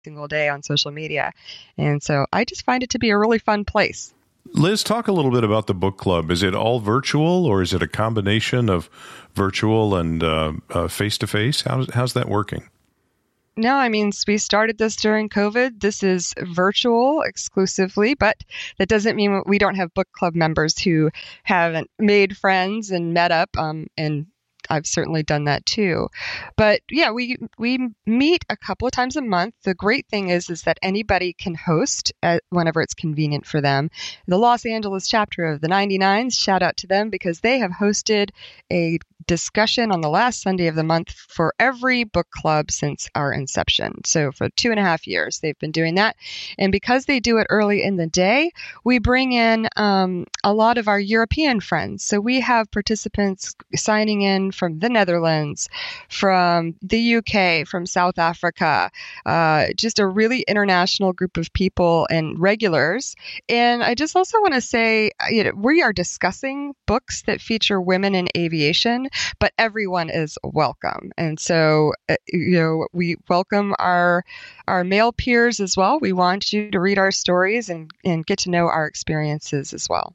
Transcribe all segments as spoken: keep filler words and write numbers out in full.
single day on social media. And so I just find it to be a really fun place. Liz, talk a little bit about the book club. Is it all virtual, or is it a combination of virtual and uh, uh, face-to-face? How's, how's that working? No, I mean, we started this during COVID. This is virtual exclusively, but that doesn't mean we don't have book club members who haven't made friends and met up, um, and I've certainly done that too. But yeah, we we meet a couple of times a month. The great thing is is that anybody can host at, whenever it's convenient for them. The Los Angeles chapter of the ninety-nines, shout out to them because they have hosted a discussion on the last Sunday of the month for every book club since our inception. So for two and a half years, they've been doing that. And because they do it early in the day, we bring in um, a lot of our European friends. So we have participants signing in from the Netherlands, from the U K, from South Africa, uh, just a really international group of people and regulars. And I just also want to say, you know, we are discussing books that feature women in aviation, but everyone is welcome. And so, uh, you know, we welcome our our male peers as well. We want you to read our stories and, and get to know our experiences as well.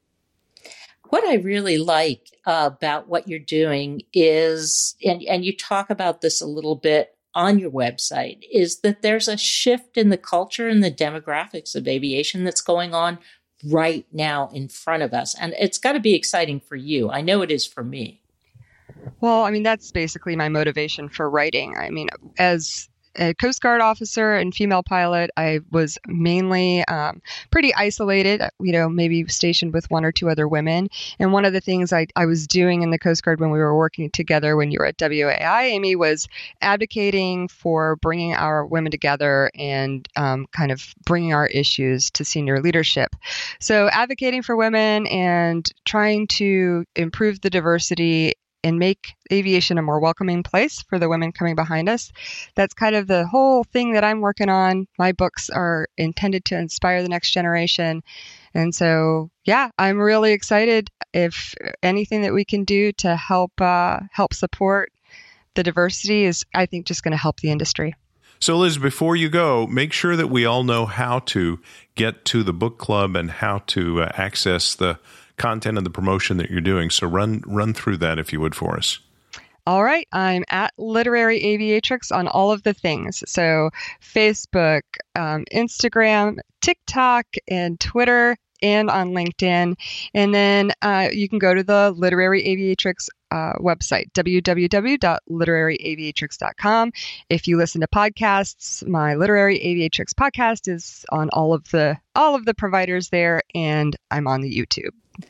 What I really like uh, about what you're doing is, and, and you talk about this a little bit on your website, is that there's a shift in the culture and the demographics of aviation that's going on right now in front of us. And it's got to be exciting for you. I know it is for me. Well, I mean, that's basically my motivation for writing. I mean, as a Coast Guard officer and female pilot, I was mainly um, pretty isolated, you know, maybe stationed with one or two other women. And one of the things I, I was doing in the Coast Guard when we were working together when you were at W A I, Amy, was advocating for bringing our women together and um, kind of bringing our issues to senior leadership. So advocating for women and trying to improve the diversity and make aviation a more welcoming place for the women coming behind us. That's kind of the whole thing that I'm working on. My books are intended to inspire the next generation. And so, yeah, I'm really excited if anything that we can do to help uh, help support the diversity is, I think, just going to help the industry. So, Liz, before you go, make sure that we all know how to get to the book club and how to uh, access the content and the promotion that you're doing. So run run through that if you would for us. All right. I'm at Literary Aviatrix on all of the things. So Facebook, um, Instagram, TikTok, and Twitter, and on LinkedIn. And then uh, you can go to the Literary Aviatrix uh, website, w w w dot literary aviatrix dot com. If you listen to podcasts, my Literary Aviatrix podcast is on all of the all of the providers there, and I'm on the YouTube.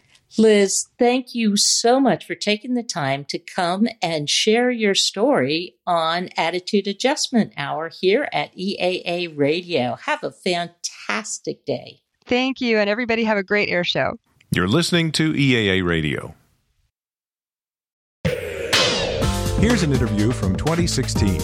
Liz, thank you so much for taking the time to come and share your story on Attitude Adjustment Hour here at E A A Radio. Have a fantastic day. Thank you, and everybody have a great air show. You're listening to E A A Radio. Here's an interview from twenty sixteen.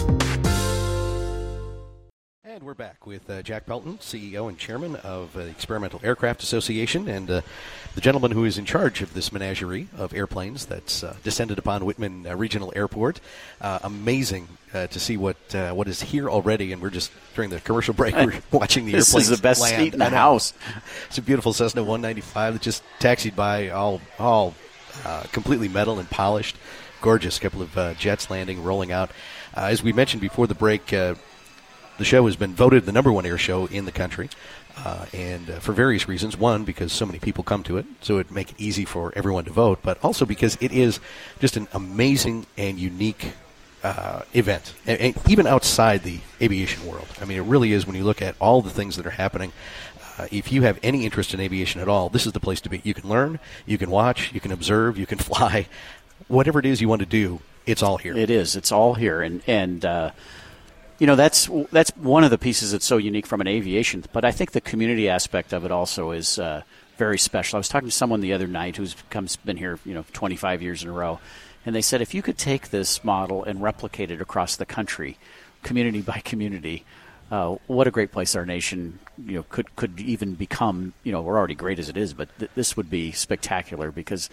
And we're back with uh, Jack Pelton, C E O and Chairman of uh, the Experimental Aircraft Association, and uh, the gentleman who is in charge of this menagerie of airplanes that's uh, descended upon Whitman uh, Regional Airport. Uh, amazing uh, to see what uh, what is here already, and we're just, during the commercial break, we're watching the this airplanes This is the best land. seat in the house. It's a beautiful Cessna one ninety-five that just taxied by, all, all uh, completely metal and polished. Gorgeous couple of uh, jets landing, rolling out. Uh, as we mentioned before the break, uh, the show has been voted the number one air show in the country, uh, and uh, for various reasons. One, because so many people come to it, so it make it easy for everyone to vote, but also because it is just an amazing and unique uh, event, and, and even outside the aviation world. I mean, it really is when you look at all the things that are happening. Uh, if you have any interest in aviation at all, this is the place to be. You can learn, you can watch, you can observe, you can fly. Whatever it is you want to do, it's all here. It is. It's all here, and and. Uh, You know, that's that's one of the pieces that's so unique from an aviation, but I think the community aspect of it also is uh, very special. I was talking to someone the other night who's comes been here, you know, twenty-five years in a row, and they said if you could take this model and replicate it across the country, community by community, uh, what a great place our nation, you know, could could even become. You know, we're already great as it is, but th- this would be spectacular because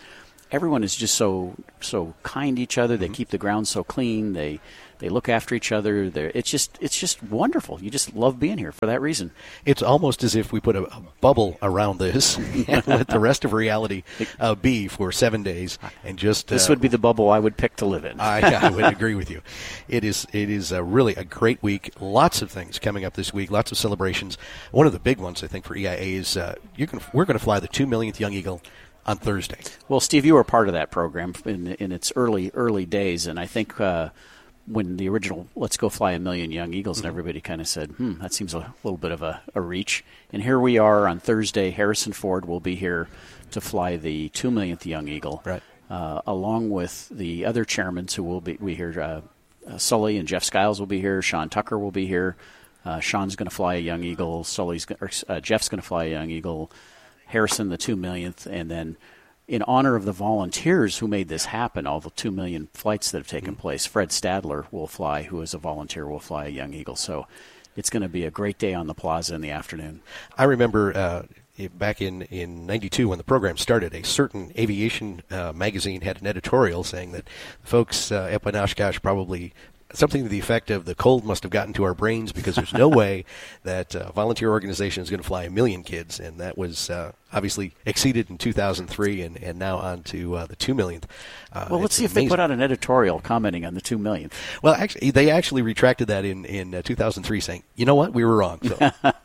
everyone is just so so kind to each other. They Mm-hmm. keep the ground so clean. They they look after each other. They're, it's just it's just wonderful. You just love being here for that reason. It's almost as if we put a, a bubble around this and let the rest of reality uh, be for seven days, and just uh, This would be the bubble I would pick to live in. I, I would agree with you. It is it is a really a great week. Lots of things coming up this week. Lots of celebrations. One of the big ones, I think, for E I A is uh, you can we're going to fly the two millionth Young Eagle on Thursday. Well, Steve, you were part of that program in in its early early days, and I think uh, when the original "Let's Go Fly a Million Young Eagles," Mm-hmm. and everybody kind of said, "Hmm, that seems a little bit of a, a reach." And here we are on Thursday. Harrison Ford will be here to fly the two millionth Young Eagle, Right. uh, along with the other chairmen who will be we here. Uh, uh, Sully and Jeff Skiles will be here. Sean Tucker will be here. Uh, Sean's going to fly a Young Eagle. Sully's go- or, uh, Jeff's going to fly a Young Eagle. Harrison the two millionth, and then in honor of the volunteers who made this happen, all the two million flights that have taken Mm-hmm. place, Fred Stadler will fly, who is a volunteer, will fly a Young Eagle. So it's going to be a great day on the plaza in the afternoon. I remember uh, it- back in, in ninety-two when the program started, a certain aviation uh, magazine had an editorial saying that folks uh, up in Oshkosh probably something to the effect of the cold must have gotten to our brains because there's no way that a volunteer organization is going to fly a million kids. And that was uh, obviously exceeded in two thousand three and, and now on to uh, the two millionth. Uh, Well, let's it's see if amazing. they put out an editorial commenting on the two millionth. Well, actually, they actually retracted that in, in uh, two thousand three saying, you know what, we were wrong. So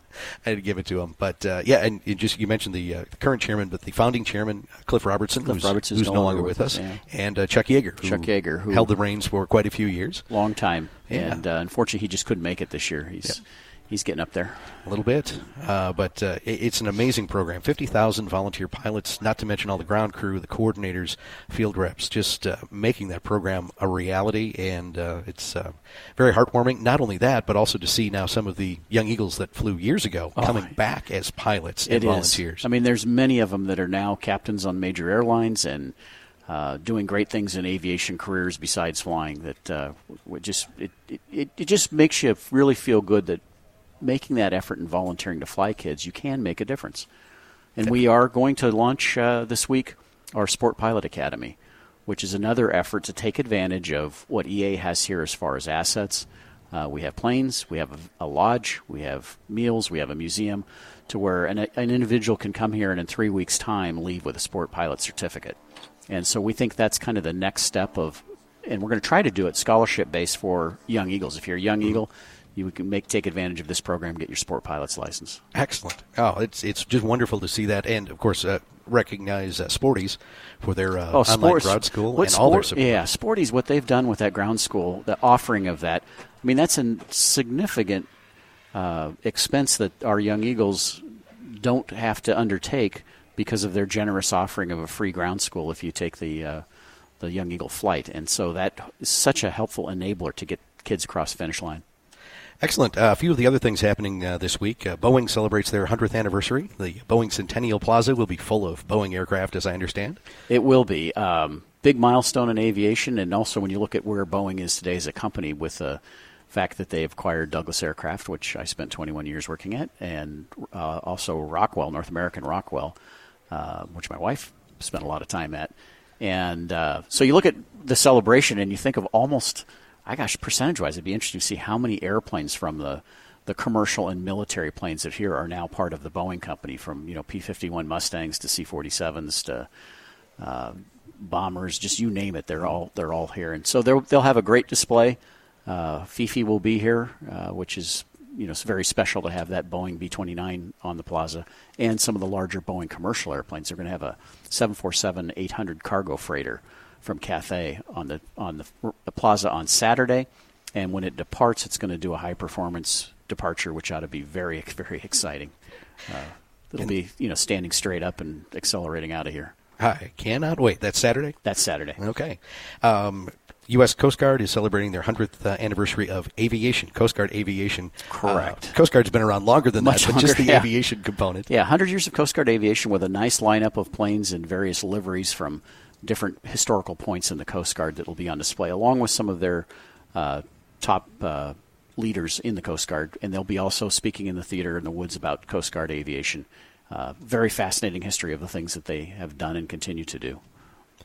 I had to give it to them. But, uh, yeah, and you just you mentioned the, uh, the current chairman, but the founding chairman, uh, Cliff Robertson, Cliff who's, Robertson's who's no longer with us, yeah. and uh, Chuck Yeager, who Chuck Yeager, who- held the reins for quite a few years. Long time. Yeah. And uh, unfortunately, he just couldn't make it this year. He's he's getting up there. A little bit, uh, but uh, it, it's an amazing program. fifty thousand volunteer pilots, not to mention all the ground crew, the coordinators, field reps, just uh, making that program a reality, and uh, it's uh, very heartwarming. Not only that, but also to see now some of the Young Eagles that flew years ago Oh, coming back as pilots and It is. volunteers. I mean, there's many of them that are now captains on major airlines and uh, doing great things in aviation careers besides flying. That uh, would just it, it it just makes you really feel good that making that effort and volunteering to fly kids, you can make a difference. And we are going to launch uh, this week our Sport Pilot Academy, which is another effort to take advantage of what E A has here as far as assets. Uh, we have planes, we have a, a lodge, we have meals, we have a museum, to where an, an individual can come here and in three weeks' time leave with a Sport Pilot certificate. And so we think that's kind of the next step of, and we're going to try to do it scholarship-based for Young Eagles. If you're a Young Eagle, you can make take advantage of this program, get your Sport Pilot's license. Excellent. Oh, it's it's just wonderful to see that, and of course uh, recognize uh, Sporties for their uh, Oh, online sports, ground school what and all their sport- support. Yeah, Sporties, what they've done with that ground school, the offering of that, I mean, that's a significant uh, expense that our Young Eagles don't have to undertake because of their generous offering of a free ground school if you take the uh, the Young Eagle flight. And so that is such a helpful enabler to get kids across the finish line. Excellent. Uh, a few of the other things happening uh, this week. Uh, Boeing celebrates their one hundredth anniversary. The Boeing Centennial Plaza will be full of Boeing aircraft, as I understand. It will be. Um, big milestone in aviation, and also when you look at where Boeing is today as a company with the fact that they acquired Douglas Aircraft, which I spent twenty-one years working at, and uh, also Rockwell, North American Rockwell, uh, which my wife spent a lot of time at. And uh, so you look at the celebration and you think of almost, I gosh, percentage-wise, it'd be interesting to see how many airplanes from the the commercial and military planes that here are now part of the Boeing company, from you know P fifty-one Mustangs to C forty-sevens to uh, bombers, just you name it, they're all they're all here. And so they'll they'll have a great display. Uh, Fifi will be here, uh, which is you know it's very special to have that Boeing B twenty-nine on the plaza, and some of the larger Boeing commercial airplanes. They're going to have a seven forty-seven eight hundred cargo freighter from Cathay on the on the, the plaza on Saturday, and when it departs, it's going to do a high performance departure, which ought to be very very exciting. Uh, it'll And- be you know standing straight up and accelerating out of here. I cannot wait. That's Saturday? That's Saturday. Okay. Um, U S. Coast Guard is celebrating their one hundredth uh, anniversary of aviation, Coast Guard aviation. Correct. Uh, Coast Guard's been around longer than Much that, but just longer, the yeah. aviation component. Yeah, one hundred years of Coast Guard aviation with a nice lineup of planes and various liveries from different historical points in the Coast Guard that will be on display, along with some of their uh, top uh, leaders in the Coast Guard. And they'll be also speaking in the theater in the woods about Coast Guard aviation. Uh, very fascinating history of the things that they have done and continue to do.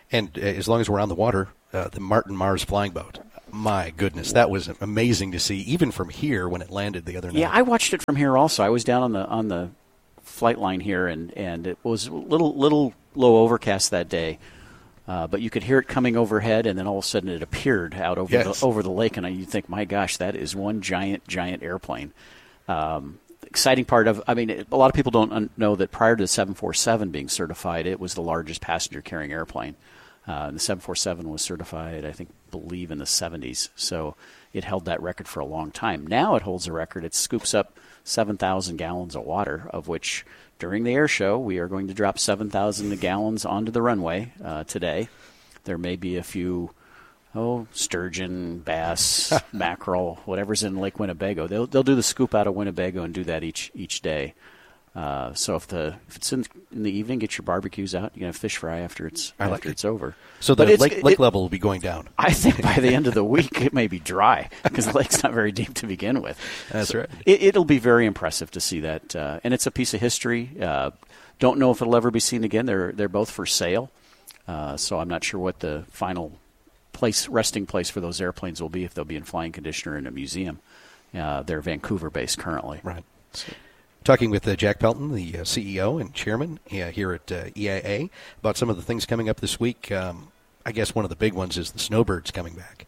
And uh, as long as we're on the water, uh, the Martin Mars flying boat. My goodness, that was amazing to see, even from here when it landed the other night. Yeah, I watched it from here also. I was down on the on the flight line here, and, and it was a little little low overcast that day, uh, but you could hear it coming overhead, and then all of a sudden it appeared out over yes. the over the lake, and you think, my gosh, that is one giant giant airplane. Um, exciting part of, I mean, it, a lot of people don't un- know that prior to the seven forty-seven being certified, it was the largest passenger carrying airplane. Uh, the seven forty-seven was certified, I think, believe in the seventies, so it held that record for a long time. Now it holds a record. It scoops up seven thousand gallons of water, of which during the air show we are going to drop seven thousand gallons onto the runway uh, today. There may be a few, oh, sturgeon, bass, mackerel, whatever's in Lake Winnebago. They'll they'll do the scoop out of Winnebago and do that each each day. Uh, so if the if it's in, in the evening, get your barbecues out. You can have fish fry after it's I after like it's over. So the But it's- lake, lake it- level will be going down. I think by the end of the week it may be dry because the lake's not very deep to begin with. That's So right. It, it'll be very impressive to see that, uh, and it's a piece of history. Uh, don't know if it'll ever be seen again. They're they're both for sale, uh, so I'm not sure what the final place resting place for those airplanes will be, if they'll be in flying condition or in a museum. Uh, they're Vancouver based currently. Right. Talking with uh, Jack Pelton, the uh, C E O and chairman uh, here at uh, E I A, about some of the things coming up this week. Um, I guess one of the big ones is the snowbirds coming back.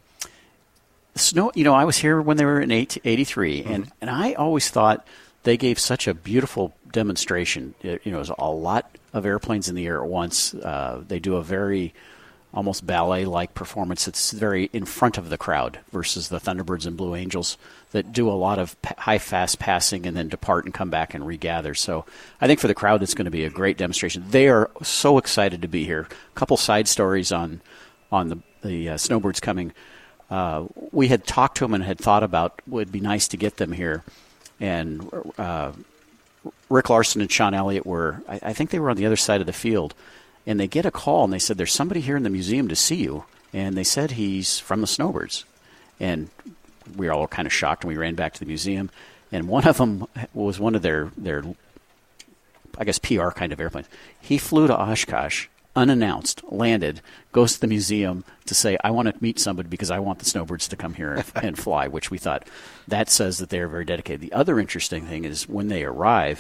Snow, you know, I was here when they were in eighty-three, Mm-hmm. and, and I always thought they gave such a beautiful demonstration. It, you know, there's a lot of airplanes in the air at once. Uh, they do a very almost ballet-like performance. It's very in front of the crowd versus the Thunderbirds and Blue Angels that do a lot of pa- high, fast passing and then depart and come back and regather. So I think for the crowd, it's going to be a great demonstration. They are so excited to be here. A couple side stories on on the, the uh, snowbirds coming. Uh, we had talked to them and had thought about would be nice to get them here. And uh, Rick Larson and Sean Elliott were, I, I think they were on the other side of the field. And they get a call, and they said, there's somebody here in the museum to see you. And they said he's from the Snowbirds. And we were all kind of shocked, and we ran back to the museum. And one of them was one of their, their I guess, P R kind of airplanes. He flew to Oshkosh, unannounced, landed, goes to the museum to say, I want to meet somebody because I want the Snowbirds to come here and, and fly, which we thought that says that they're very dedicated. The other interesting thing is when they arrive,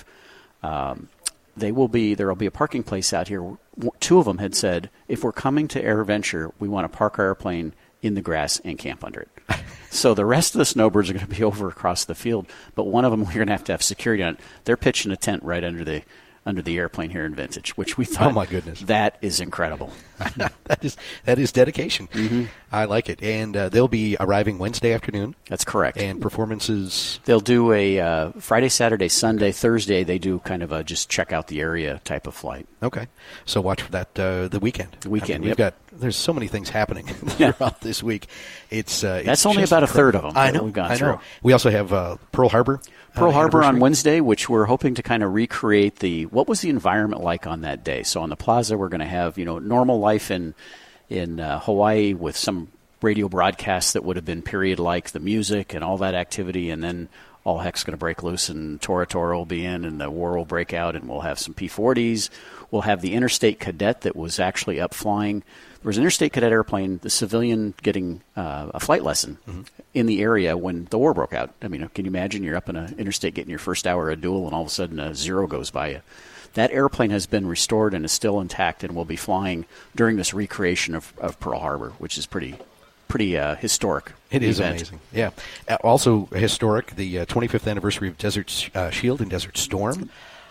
um, they will be there will be a parking place out here. Two of them had said, if we're coming to AirVenture, we want to park our airplane in the grass and camp under it. So the rest of the snowbirds are going to be over across the field, but one of them we're going to have to have security on it. They're pitching a tent right under the under the airplane here in Vintage, which we thought, oh my goodness, that is incredible. that is that is dedication. Mm-hmm. I like it, and uh, they'll be arriving Wednesday afternoon. That's correct. And performances. They'll do a uh, Friday, Saturday, Sunday, Thursday. They do kind of a just check out the area type of flight. Okay, so watch for that uh, the weekend. The weekend. I mean, we've yep. got there's so many things happening throughout this week. It's uh, that's it's only just about a third incredible. of them. I know. We've gone I through. know. We also have uh, Pearl Harbor. Pearl uh, Harbor on anniversary. Wednesday, which we're hoping to kind of recreate the what was the environment like on that day. So on the plaza, we're going to have you know normal life in in uh, Hawaii with some radio broadcasts that would have been period like, the music and all that activity, and then all heck's going to break loose and Tora Tora will be in and the war will break out and we'll have some P forties. We'll have the Interstate Cadet that was actually up flying. There was an Interstate Cadet airplane, the civilian getting uh, a flight lesson mm-hmm. in the area when the war broke out. I mean, can you imagine you're up in an interstate getting your first hour of duel and all of a sudden a zero goes by you? That airplane has been restored and is still intact and will be flying during this recreation of, of Pearl Harbor, which is pretty pretty uh, historic. It is event. amazing. Yeah. Uh, also historic, the uh, twenty-fifth anniversary of Desert uh, Shield and Desert Storm.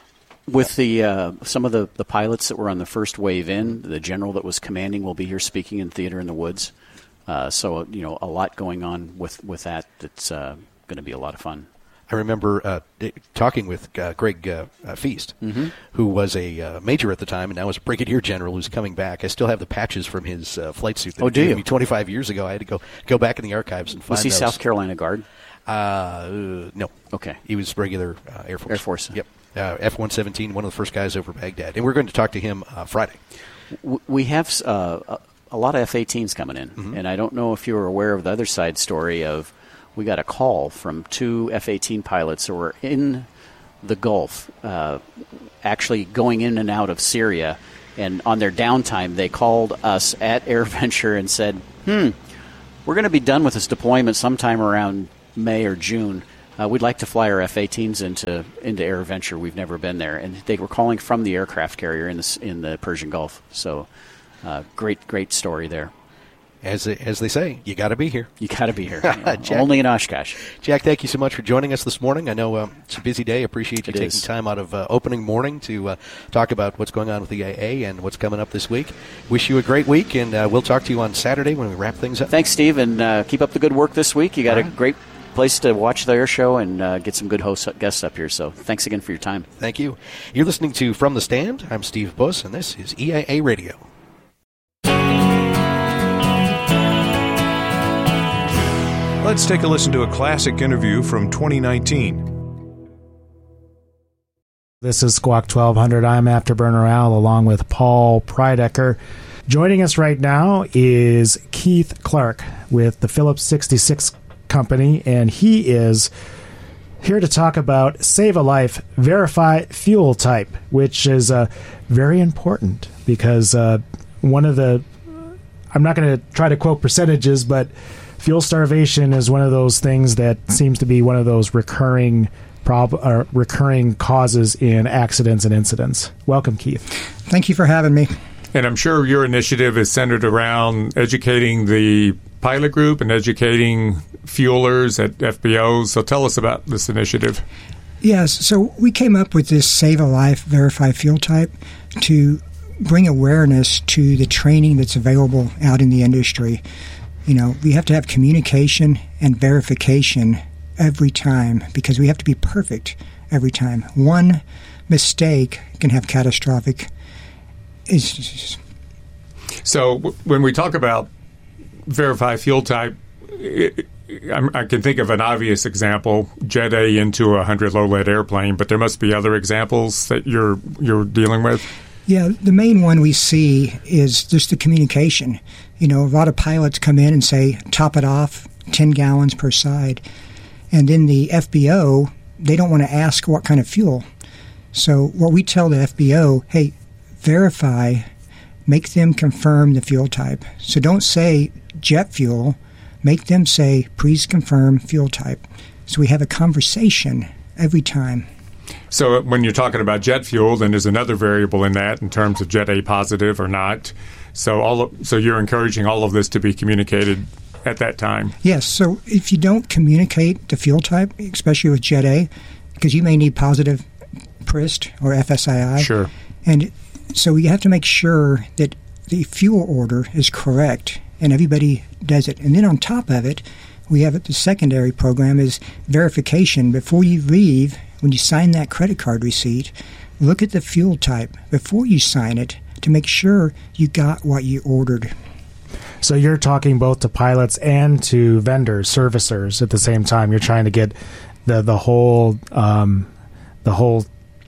With the uh, some of the, the pilots that were on the first wave in, the general that was commanding will be here speaking in Theater in the Woods. Uh, so, you know, a lot going on with, with that that's uh, going to be a lot of fun. I remember uh, talking with uh, Greg uh, uh, Feast, mm-hmm. who was a uh, major at the time and now is a brigadier general who's coming back. I still have the patches from his uh, flight suit that oh, he do gave you? me twenty-five years ago. I had to go go back in the archives and find Was he those. South Carolina Guard? Uh, uh, no. Okay. He was regular uh, Air Force. Air Force. Yep. Uh, F one seventeen, one of the first guys over Baghdad. And we're going to talk to him uh, Friday. We have uh, a lot of F eighteens coming in, mm-hmm. and I don't know if you were aware of the other side story of we got a call from two F eighteen pilots who were in the Gulf, uh, actually going in and out of Syria, And on their downtime, they called us at AirVenture and said, hmm, we're going to be done with this deployment sometime around May or June. Uh, we'd like to fly our F eighteens into into AirVenture. We've never been there. And they were calling from the aircraft carrier in the, in the Persian Gulf. So uh, great, great story there. As they, as they say, you got to be here. You got to be here. You know, only in Oshkosh. Jack, thank you so much for joining us this morning. I know uh, it's a busy day. Appreciate you it taking is. time out of uh, opening morning to uh, talk about what's going on with the A A and what's coming up this week. Wish you a great week, and uh, we'll talk to you on Saturday when we wrap things up. Thanks, Steve, and uh, keep up the good work this week. You got right. a great place to watch the air show and uh, get some good host guests up here. So thanks again for your time. Thank you. You're listening to From the Stand. I'm Steve Buss, and this is E A A Radio. Let's take a listen to a classic interview from twenty nineteen. This is Squawk twelve hundred. I'm Afterburner Al, along with Paul Prydecker. Joining us right now is Keith Clark with the Phillips sixty-six Company, and he is here to talk about Save a Life, Verify Fuel Type, which is uh, very important because uh, one of the, I'm not going to try to quote percentages, but fuel starvation is one of those things that seems to be one of those recurring prob- uh, recurring causes in accidents and incidents. Welcome, Keith. Thank you for having me. And I'm sure your initiative is centered around educating the pilot group and educating fuelers at F B Os. So tell us about this initiative. Yes, so we came up with this Save a Life, Verify Fuel Type to bring awareness to the training that's available out in the industry. You know, we have to have communication and verification every time because we have to be perfect every time. One mistake can have catastrophic issues. So w- when we talk about verify fuel type, it, I, I can think of an obvious example, Jet A into a one hundred low lead airplane, but there must be other examples that you're you're dealing with. Yeah, the main one we see is just the communication. You know, a lot of pilots come in and say, top it off, ten gallons per side. And in the F B O, they don't want to ask what kind of fuel. So what we tell the F B O, hey, verify, make them confirm the fuel type. So don't say jet fuel, make them say, please confirm fuel type. So we have a conversation every time. So when you're talking about jet fuel, then there's another variable in that in terms of Jet A positive or not. So all of, so you're encouraging all of this to be communicated at that time. Yes. So if you don't communicate the fuel type, especially with Jet A, because you may need positive P R I S T or F S I I. Sure. And so you have to make sure that the fuel order is correct and everybody does it. And then on top of it, we have the secondary program is verification. Before you leave, when you sign that credit card receipt, look at the fuel type before you sign it to make sure you got what you ordered. So you're talking both to pilots and to vendors, servicers at the same time. You're trying to get the the whole um, the whole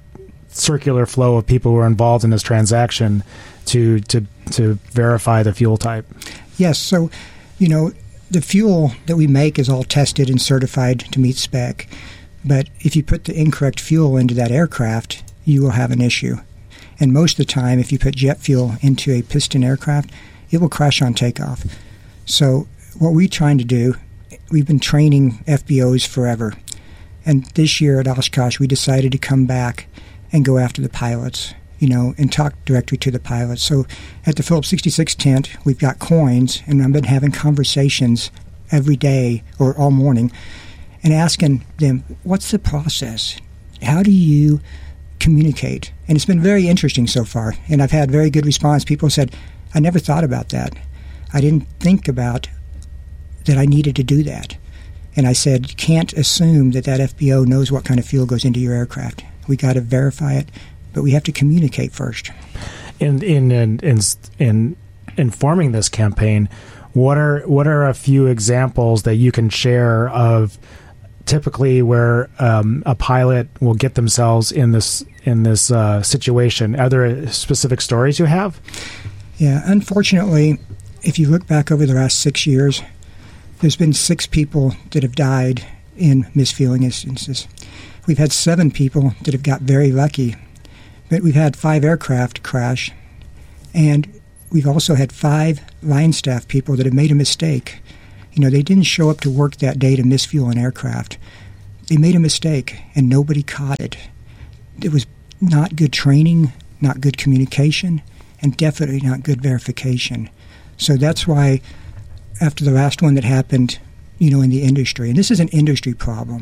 circular flow of people who are involved in this transaction to to to verify the fuel type. Yes. So, you know, the fuel that we make is all tested and certified to meet spec. But if you put the incorrect fuel into that aircraft, you will have an issue. And most of the time, if you put jet fuel into a piston aircraft, it will crash on takeoff. So what we're trying to do, we've been training F B Os forever. And this year at Oshkosh, we decided to come back and go after the pilots, you know, and talk directly to the pilots. So at the Phillips sixty-six tent, we've got coins, and I've been having conversations every day or all morning and asking them, what's the process? How do you communicate? And it's been very interesting so far, and I've had very good response. People said, I never thought about that. I didn't think about that I needed to do that. And I said, you can't assume that that F B O knows what kind of fuel goes into your aircraft. We got to verify it, but we have to communicate first. In in in in, in informing this campaign, what are what are a few examples that you can share of typically where um, a pilot will get themselves in this in this uh, situation? Are there specific stories you have? Yeah, unfortunately, if you look back over the last six years, there's been six people that have died in misfueling instances. We've had seven people that have got very lucky, but we've had five aircraft crash, And we've also had five line staff people that have made a mistake. You know, they didn't show up to work that day to misfuel an aircraft. They made a mistake, and nobody caught it. It was not good training, not good communication, and definitely not good verification. So that's why after the last one that happened, you know, in the industry, and this is an industry problem.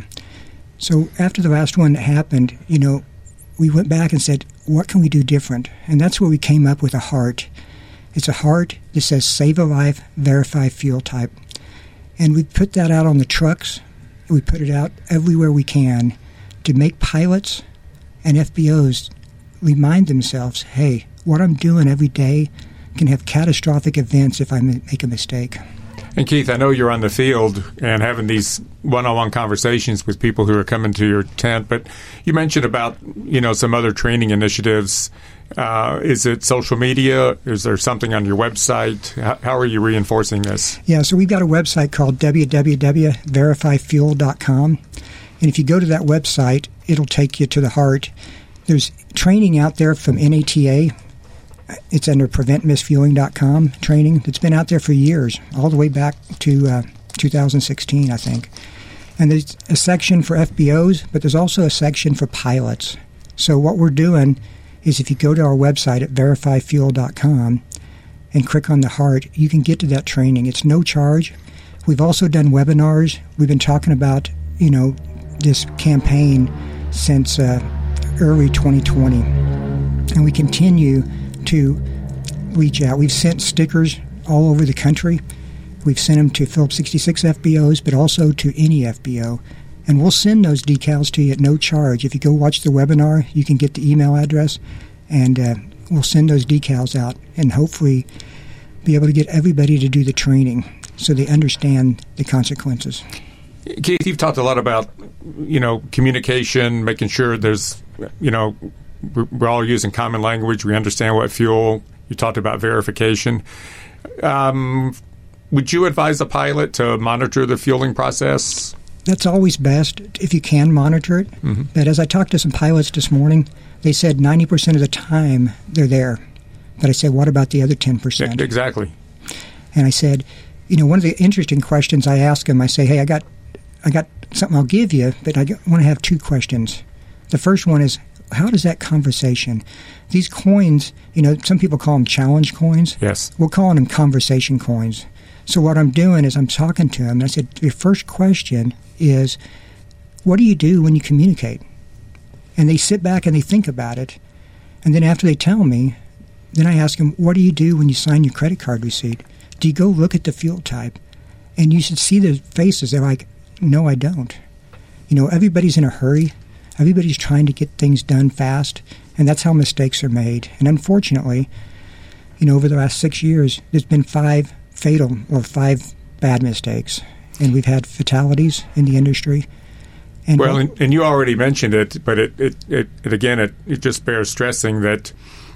So after the last one that happened, you know, we went back and said, what can we do different? And that's where we came up with a heart. It's a heart that says save a life, verify fuel type. And we put that out on the trucks. We put it out everywhere we can to make pilots and F B Os remind themselves, hey, what I'm doing every day can have catastrophic events if I make a mistake. And Keith, I know you're on the field and having these one-on-one conversations with people who are coming to your tent, but you mentioned about, you know, some other training initiatives. Uh, is it social media? Is there something on your website? How, how are you reinforcing this? Yeah, so we've got a website called w w w dot verify fuel dot com. And if you go to that website, it'll take you to the heart. There's training out there from N A T A. It's under prevent misfueling dot com training that's been out there for years, all the way back to uh, two thousand sixteen, I think. And there's a section for F B Os, but there's also a section for pilots. So what we're doing is if you go to our website at verify fuel dot com and click on the heart, you can get to that training. It's no charge. We've also done webinars. We've been talking about, you know, this campaign since uh, early twenty twenty. And we continue to reach out. We've sent stickers all over the country. We've sent them to Phillips sixty-six F B Os, but also to any F B O. And we'll send those decals to you at no charge. If you go watch the webinar, you can get the email address, and uh, we'll send those decals out and hopefully be able to get everybody to do the training so they understand the consequences. Keith, you've talked a lot about, you know, communication, making sure there's, you know, we're all using common language. We understand what fuel. You talked about verification. Um, would you advise a pilot to monitor the fueling process? That's always best if you can monitor it. Mm-hmm. But as I talked to some pilots this morning, they said ninety percent of the time they're there. But I said, what about the other ten percent? Exactly. And I said, you know, one of the interesting questions I ask them, I say, hey, I got, I got something I'll give you, but I want to have two questions. The first one is, how does that conversation, these coins, you know, some people call them challenge coins. Yes. We're calling them conversation coins. So what I'm doing is I'm talking to them, and I said, your first question is, what do you do when you communicate? And they sit back and they think about it. And then after they tell me, then I ask them, what do you do when you sign your credit card receipt? Do you go look at the fuel type? And you should see their faces. They're like, no, I don't. You know, everybody's in a hurry. Everybody's trying to get things done fast, and that's how mistakes are made. And unfortunately, you know, over the last six years, there's been five fatal or five bad mistakes, and we've had fatalities in the industry. And well, and, and you already mentioned it, but it, it, it, it again, it, it just bears stressing that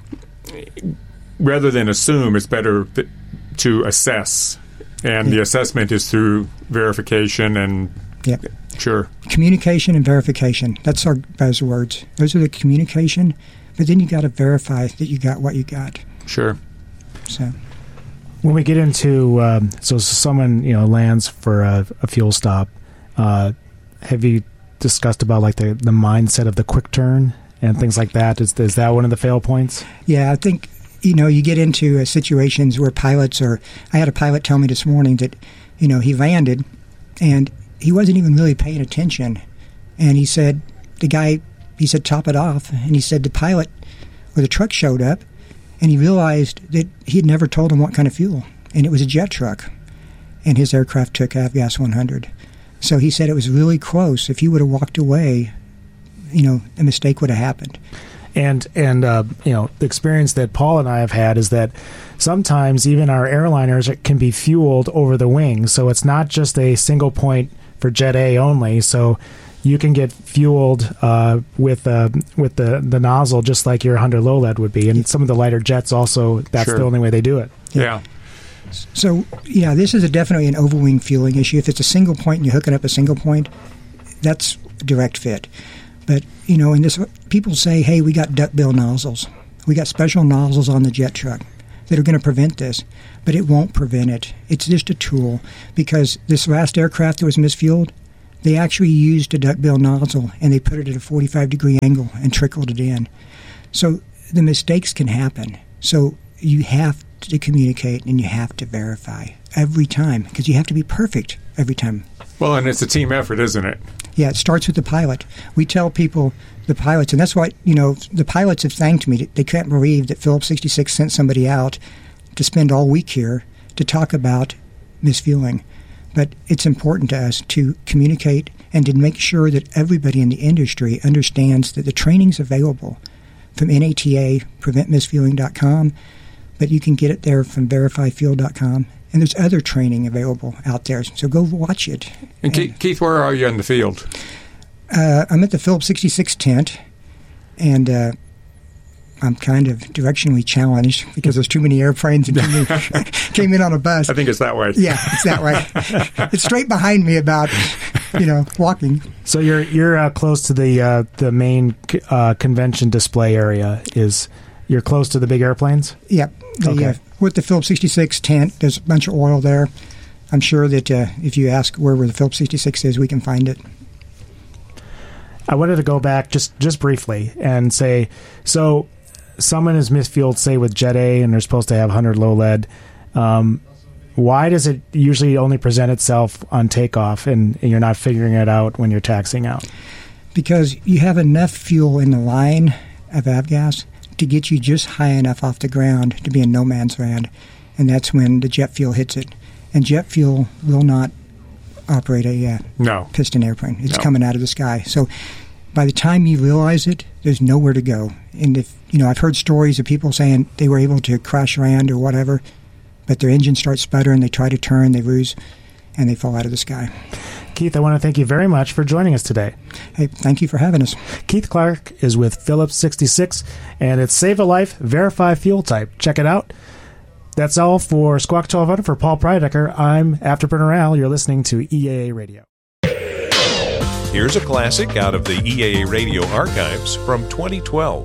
rather than assume, it's better th- to assess, and yeah. the assessment is through verification and yep. Sure. Communication and verification. That's our buzzwords. Those are the communication, but then you got to verify that you got what you got. Sure. So, when we get into um, so someone you know lands for a, a fuel stop, uh, have you discussed about like the, the mindset of the quick turn and things like that? Is is that one of the fail points? Yeah, I think you know you get into uh, situations where pilots are. I had a pilot tell me this morning that you know he landed and he wasn't even really paying attention. And he said, the guy, he said, top it off. And he said the pilot or the truck showed up, and he realized that he had never told him what kind of fuel. And it was a jet truck. And his aircraft took Avgas one hundred. So he said it was really close. If he would have walked away, you know, a mistake would have happened. And, and uh, you know, the experience that Paul and I have had is that sometimes even our airliners can be fueled over the wing. So it's not just a single point for Jet A only, so you can get fueled uh, with uh, with the, the nozzle just like your one hundred low lead would be. And some of the lighter jets also, that's sure. the only way they do it. Yeah. yeah. So, yeah, this is a definitely an overwing fueling issue. If it's a single point and you're hooking up a single point, that's direct fit. But, you know, in this, people say, hey, we got duckbill nozzles. We got special nozzles on the jet truck. that are going to prevent this, but it won't prevent it. It's just a tool, because this last aircraft that was misfueled, they actually used a duckbill nozzle and they put it at a forty-five degree angle and trickled it in. So the mistakes can happen. So you have to communicate and you have to verify every time, because you have to be perfect every time. Well, and it's a team effort, isn't it? Yeah, it starts with the pilot. We tell people, the pilots, and that's why, you know, the pilots have thanked me. They can't believe that Phillips sixty-six sent somebody out to spend all week here to talk about misfueling. But it's important to us to communicate and to make sure that everybody in the industry understands that the training's available from N A T A, prevent misfueling dot com, but you can get it there from verify fuel dot com. And there's other training available out there, so go watch it. And, and Keith, where are you in the field? Uh, I'm at the Phillips sixty-six tent, and uh, I'm kind of directionally challenged because there's too many airplanes and too many came in on a bus. I think it's that way. Yeah, it's that way. It's straight behind me about, you know, walking. So you're you're uh, close to the uh, the main uh, convention display area. Is you're close to the big airplanes? Yep. The, okay. Uh, with the Phillips sixty-six tent, there's a bunch of oil there. I'm sure that uh, if you ask where, where the Phillips sixty-six is, we can find it. I wanted to go back just, just briefly and say, so someone is misfueled, say, with Jet A, and they're supposed to have one hundred low lead. Um, why does it usually only present itself on takeoff, and, and you're not figuring it out when you're taxiing out? Because you have enough fuel in the line of avgas to get you just high enough off the ground to be in no man's land, and that's when the jet fuel hits it. And jet fuel will not operate a uh, no. piston airplane. It's no. coming out of the sky. So by the time you realize it, there's nowhere to go. And if you know, I've heard stories of people saying they were able to crash land or whatever, but their engine starts sputtering, they try to turn, they lose, and they fall out of the sky. Keith, I want to thank you very much for joining us today. Hey, thank you for having us. Keith Clark is with Phillips sixty-six, and it's Save a Life, Verify Fuel Type. Check it out. That's all for Squawk twelve hundred. For Paul Prydecker, I'm Afterburner Al. You're listening to E A A Radio. Here's a classic out of the E A A Radio archives from twenty twelve.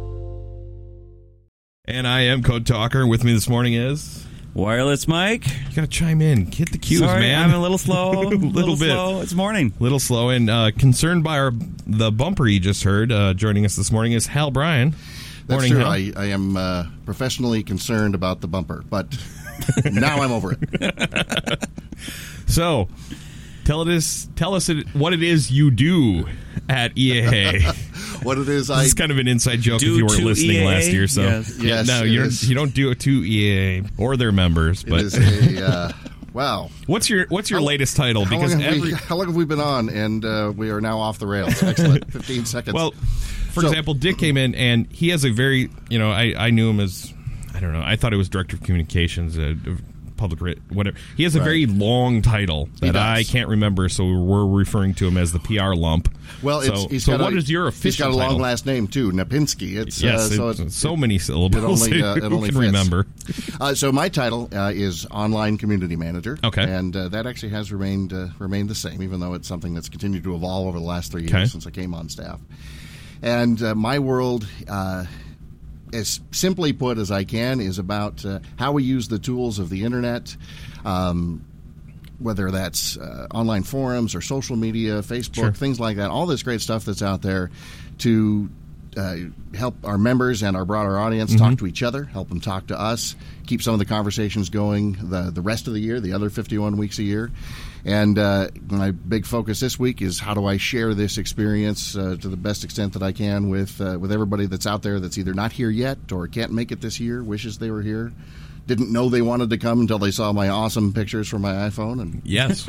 And I am Code Talker. With me this morning is... Wireless Mike. You gotta chime in. Hit the cues, Sorry, man. I'm a little slow. a little, little bit. slow. It's morning. Little slow. And uh, concerned by our the bumper you just heard, uh, joining us this morning is Hal Bryan. That's Morning, true. Hal. I, I am uh, professionally concerned about the bumper, but now I'm over it. So, tell us, tell us what it is you do at E A A. What it is, I... This is kind of an inside joke do if you weren't listening E A A? last year. So, Yes, yes, no, it you don't, is. you don't do it to E A A or their members. But It is a... Uh, wow. What's your What's your How- latest title? How Because long, have every we, how long have we been on, and uh, we are now off the rails? Excellent. fifteen seconds. Well, for So- example, Dick came in and he has a very, you know, I, I knew him as, I don't know, I thought it was Director of Communications, uh, public, re- whatever. He has a Right. very long title He that does. I can't remember, so we're referring to him as the P R lump. Well, it's, so, he's so got what a, is your He's official got a long title? last name, too, Napinski. It's, Yes, uh, so, it's, it's, so many syllables. It only, uh, it Who only can fits. remember? Uh, so my title uh, is Online Community Manager. Okay. And uh, that actually has remained uh, remained the same, even though it's something that's continued to evolve over the last three years Okay. since I came on staff. And uh, my world, uh, as simply put as I can, is about uh, how we use the tools of the Internet, um, whether that's uh, online forums or social media, Facebook, Sure. things like that, all this great stuff that's out there to uh, help our members and our broader audience Mm-hmm. talk to each other, help them talk to us, keep some of the conversations going the, the rest of the year, the other fifty-one weeks a year. And uh, my big focus this week is how do I share this experience uh, to the best extent that I can with uh, with everybody that's out there that's either not here yet or can't make it this year, wishes they were here, didn't know they wanted to come until they saw my awesome pictures from my iPhone. And Yes.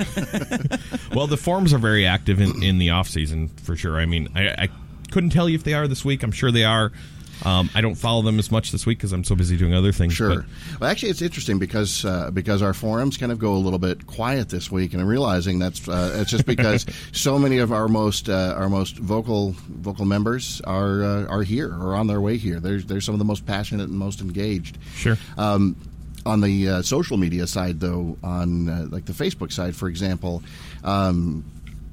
Well, the forums are very active in, in the off season for sure. I mean, I, I couldn't tell you if they are this week. I'm sure they are. Um, I don't follow them as much this week because I'm so busy doing other things. Sure. But Well, actually, it's interesting because uh, because our forums kind of go a little bit quiet this week, and I'm realizing that's uh, it's just because so many of our most uh, our most vocal vocal members are uh, are here or on their way here. They're they're some of the most passionate and most engaged. Sure. Um, on the uh, social media side, though, on uh, like the Facebook side, for example. Um,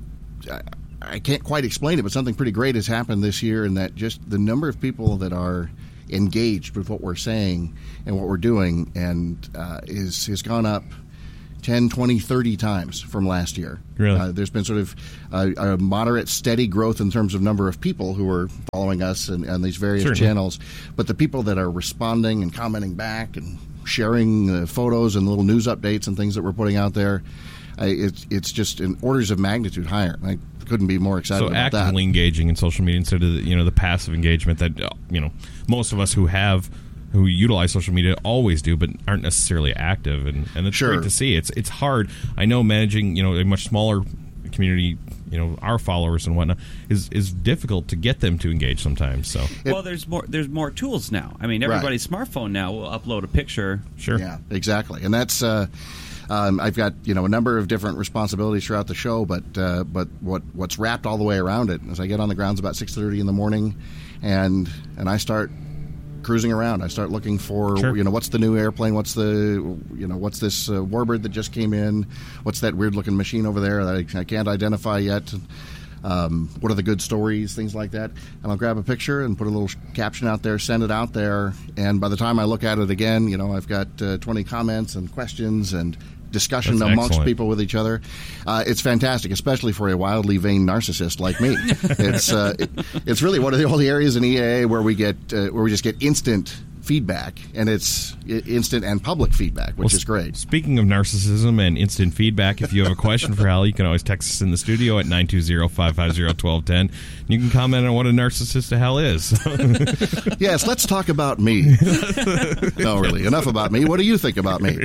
I, I can't quite explain it, but something pretty great has happened this year, in that just the number of people that are engaged with what we're saying and what we're doing, and uh, is has gone up ten, twenty, thirty times from last year. Really? Uh, there's been sort of a, a moderate, steady growth in terms of number of people who are following us and, and these various Certainly. channels, but the people that are responding and commenting back and sharing uh, photos and little news updates and things that we're putting out there, uh, it's it's just in orders of magnitude higher. I couldn't be more excited So about actively that. engaging in social media instead of the, you know the passive engagement that uh, you know most of us who have who utilize social media always do, but aren't necessarily active, and and it's Sure. great to see. It's it's hard. I know managing you know a much smaller community, you know our followers and whatnot is is difficult to get them to engage sometimes. So well, there's more there's more tools now. I mean, everybody's smartphone now will upload a picture. Sure. Yeah, exactly, and that's. Uh, Um, I've got you know a number of different responsibilities throughout the show, but uh, but what what's wrapped all the way around it is I get on the grounds about six thirty in the morning, and and I start cruising around. I start looking for Sure. you know what's the new airplane, what's the you know what's this uh, warbird that just came in, what's that weird looking machine over there that I, I can't identify yet. Um, what are the good stories, things like that, and I'll grab a picture and put a little caption out there, send it out there, and by the time I look at it again, you know I've got uh, twenty comments and questions and discussion That's amongst excellent. people with each other. Uh, it's fantastic, especially for a wildly vain narcissist like me. it's uh, it, it's really one of the only areas in E A A where we get uh, where we just get instant feedback, and it's i- instant and public feedback, which Well, is great. Speaking of narcissism and instant feedback, if you have a question for Hallie, you can always text us in the studio at nine two zero, five five zero, one two one zero. You can comment on what a narcissist to hell is. Yes, let's talk about me. No, really, enough about me. What do you think about me?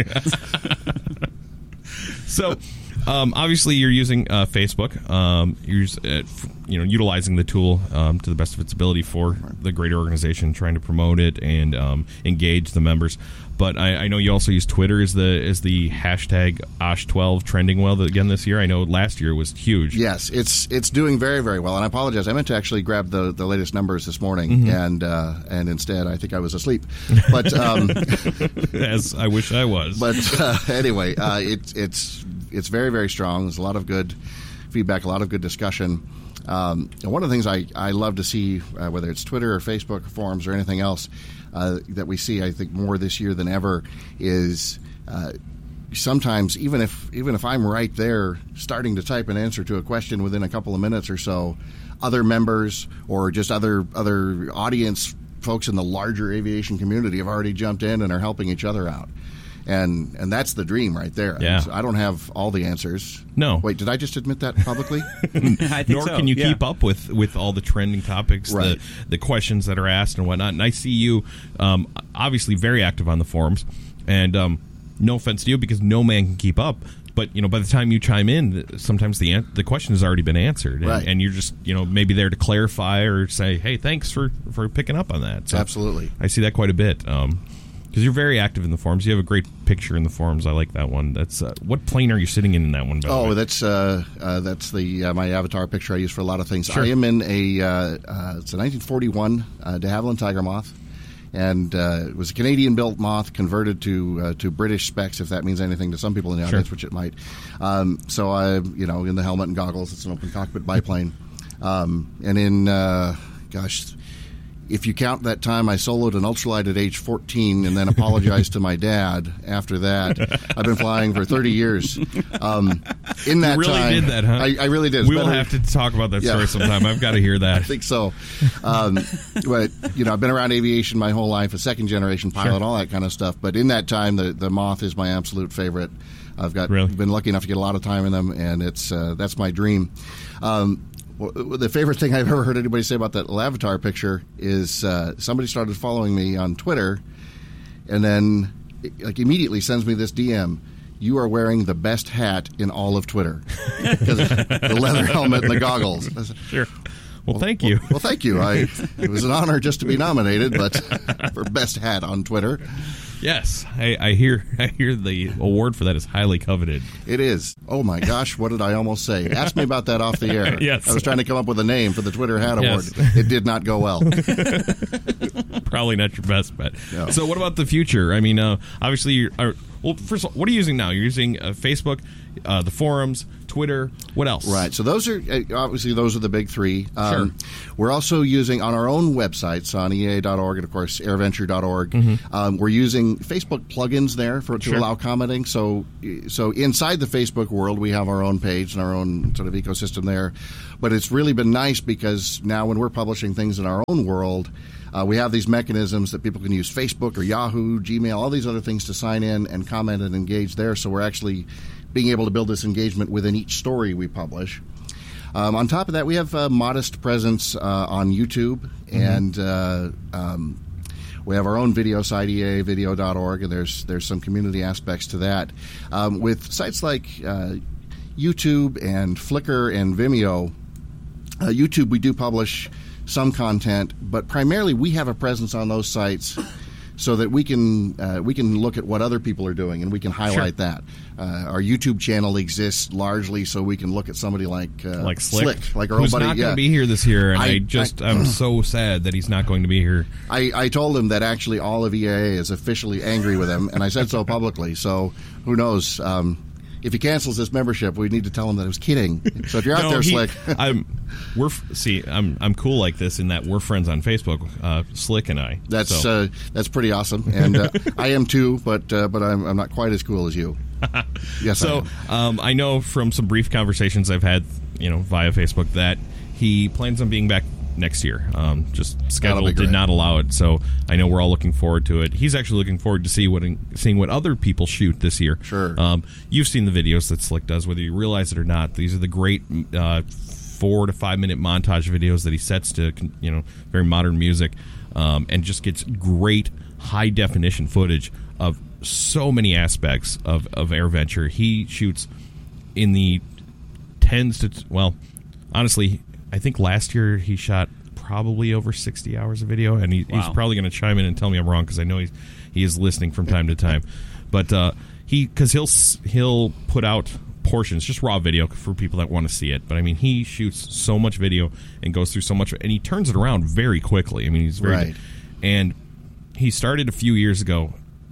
So, um, obviously, you're using uh, Facebook. Um, you're uh, f- you know utilizing the tool um, to the best of its ability for the greater organization, trying to promote it and um, engage the members. But I, I know you also use Twitter as the as the hashtag O S H twelve trending well again this year. I know last year was huge. Yes, it's it's doing very, very well. And I apologize. I meant to actually grab the, the latest numbers this morning, Mhm. and uh, and instead I think I was asleep. But um, as I wish I was. But uh, anyway, uh, it's it's it's very, very strong. There's a lot of good feedback, a lot of good discussion. Um, and one of the things I, I love to see, uh, whether it's Twitter or Facebook or forums or anything else, uh, that we see, I think, more this year than ever, is uh, sometimes even if even if I'm right there starting to type an answer to a question within a couple of minutes or so, other members or just other other audience folks in the larger aviation community have already jumped in and are helping each other out. And and that's the dream right there. Yeah. I don't have all the answers. No. Wait, did I just admit that publicly? I think Nor so, can you yeah. keep up with, with all the trending topics, Right. the the questions that are asked and whatnot. And I see you um, obviously very active on the forums. And um, no offense to you, because no man can keep up. But you know, by the time you chime in, sometimes the an- the question has already been answered, and, Right. and you're just you know maybe there to clarify or say, hey, thanks for, for picking up on that. So Absolutely. I see that quite a bit. Um, because you're very active in the forums. You have a great picture in the forums. I like that one. That's uh, what plane are you sitting in in that one? By the Oh, way? that's uh, uh, that's the uh, my avatar picture I use for a lot of things. Sure. I am in a uh, uh, it's a nineteen forty-one uh, de Havilland Tiger Moth, and uh, it was a Canadian-built Moth converted to uh, to British specs, if that means anything to some people in the audience, Sure. which it might. Um, so I, you know, in the helmet and goggles, it's an open cockpit biplane, um, and in uh, gosh. If you count that time I soloed an ultralight at age fourteen and then apologized to my dad after that, I've been flying for thirty years. Um, in that you really time, did that, huh? I, I really did. It's We will better- have to talk about that Yeah. story sometime. I've got to hear that. I think so. Um, but, you know, I've been around aviation my whole life, a second-generation pilot, Sure. all that kind of stuff. But in that time, the, the Moth is my absolute favorite. I've got Really? been lucky enough to get a lot of time in them, and it's uh, that's my dream. Um, w- the favorite thing I've ever heard anybody say about that little avatar picture is uh, somebody started following me on Twitter, and then like immediately sends me this D M. You are wearing the best hat in all of Twitter. 'Cause the leather helmet and the goggles. I said, Sure. Well, thank you. Well, well, thank you. I, it was an honor just to be nominated, but for best hat on Twitter. Yes, I, I hear. I hear the award for that is highly coveted. It is. Oh my gosh, what did I almost say? Ask me about that off the air. Yes. I was trying to come up with a name for the Twitter Hat Award. Yes. It did not go well. Probably not your best bet. No. So, what about the future? I mean, uh, obviously, you're, uh, well, first of all, what are you using now? You're using uh, Facebook, uh, the forums, Twitter. What else? Right. So those are uh, obviously those are the big three. Um, Sure. We're also using on our own websites on E A dot org and of course airventure dot org. Mm-hmm. Um, we're using Facebook plugins there for to Sure. allow commenting. So so inside the Facebook world, we have our own page and our own sort of ecosystem there. But it's really been nice because now when we're publishing things in our own world, uh, we have these mechanisms that people can use Facebook or Yahoo, Gmail, all these other things to sign in and comment and engage there. So we're actually being able to build this engagement within each story we publish. Um, on top of that, we have a modest presence uh, on YouTube, mm-hmm. and uh, um, we have our own video site, E A video dot org, and there's there's some community aspects to that. Um, with sites like uh, YouTube and Flickr and Vimeo, uh, YouTube we do publish some content, but primarily we have a presence on those sites so that we can uh, we can look at what other people are doing and we can highlight Sure. that. Uh, our YouTube channel exists largely so we can look at somebody like uh, Like Slick, like our who's old buddy. not going to yeah. be here this year, and I, I- just I- I'm so sad that he's not going to be here. I, I told him that actually all of E A A is officially angry with him, and I said so publicly. So who knows? Um, if he cancels his membership, we need to tell him that I was kidding. So if you're out No, there, he- Slick, I'm we're see I'm I'm cool like this in that we're friends on Facebook, uh, Slick and I. that's So- uh, that's pretty awesome, and uh, I am too. But uh, but I'm I'm not quite as cool as you. Yes, I So am. um, I know from some brief conversations I've had, you know, via Facebook, that he plans on being back next year. Um, just schedule be did great. not allow it, so I know we're all looking forward to it. He's actually looking forward to see what seeing what other people shoot this year. Sure. Um, you've seen the videos that Slick does, whether you realize it or not. These are the great uh, four to five minute montage videos that he sets to, you know, very modern music, um, and just gets great high definition footage of so many aspects of, of AirVenture. He shoots in the tens to, well, honestly, I think last year he shot probably over sixty hours of video, and he, Wow. he's probably going to chime in and tell me I'm wrong because I know he's, he is listening from time to time. But uh, he, because he'll s- he'll put out portions, just raw video for people that want to see it. But I mean, he shoots so much video and goes through so much, and he turns it around very quickly. I mean, he's very Right. good. And he started a few years ago,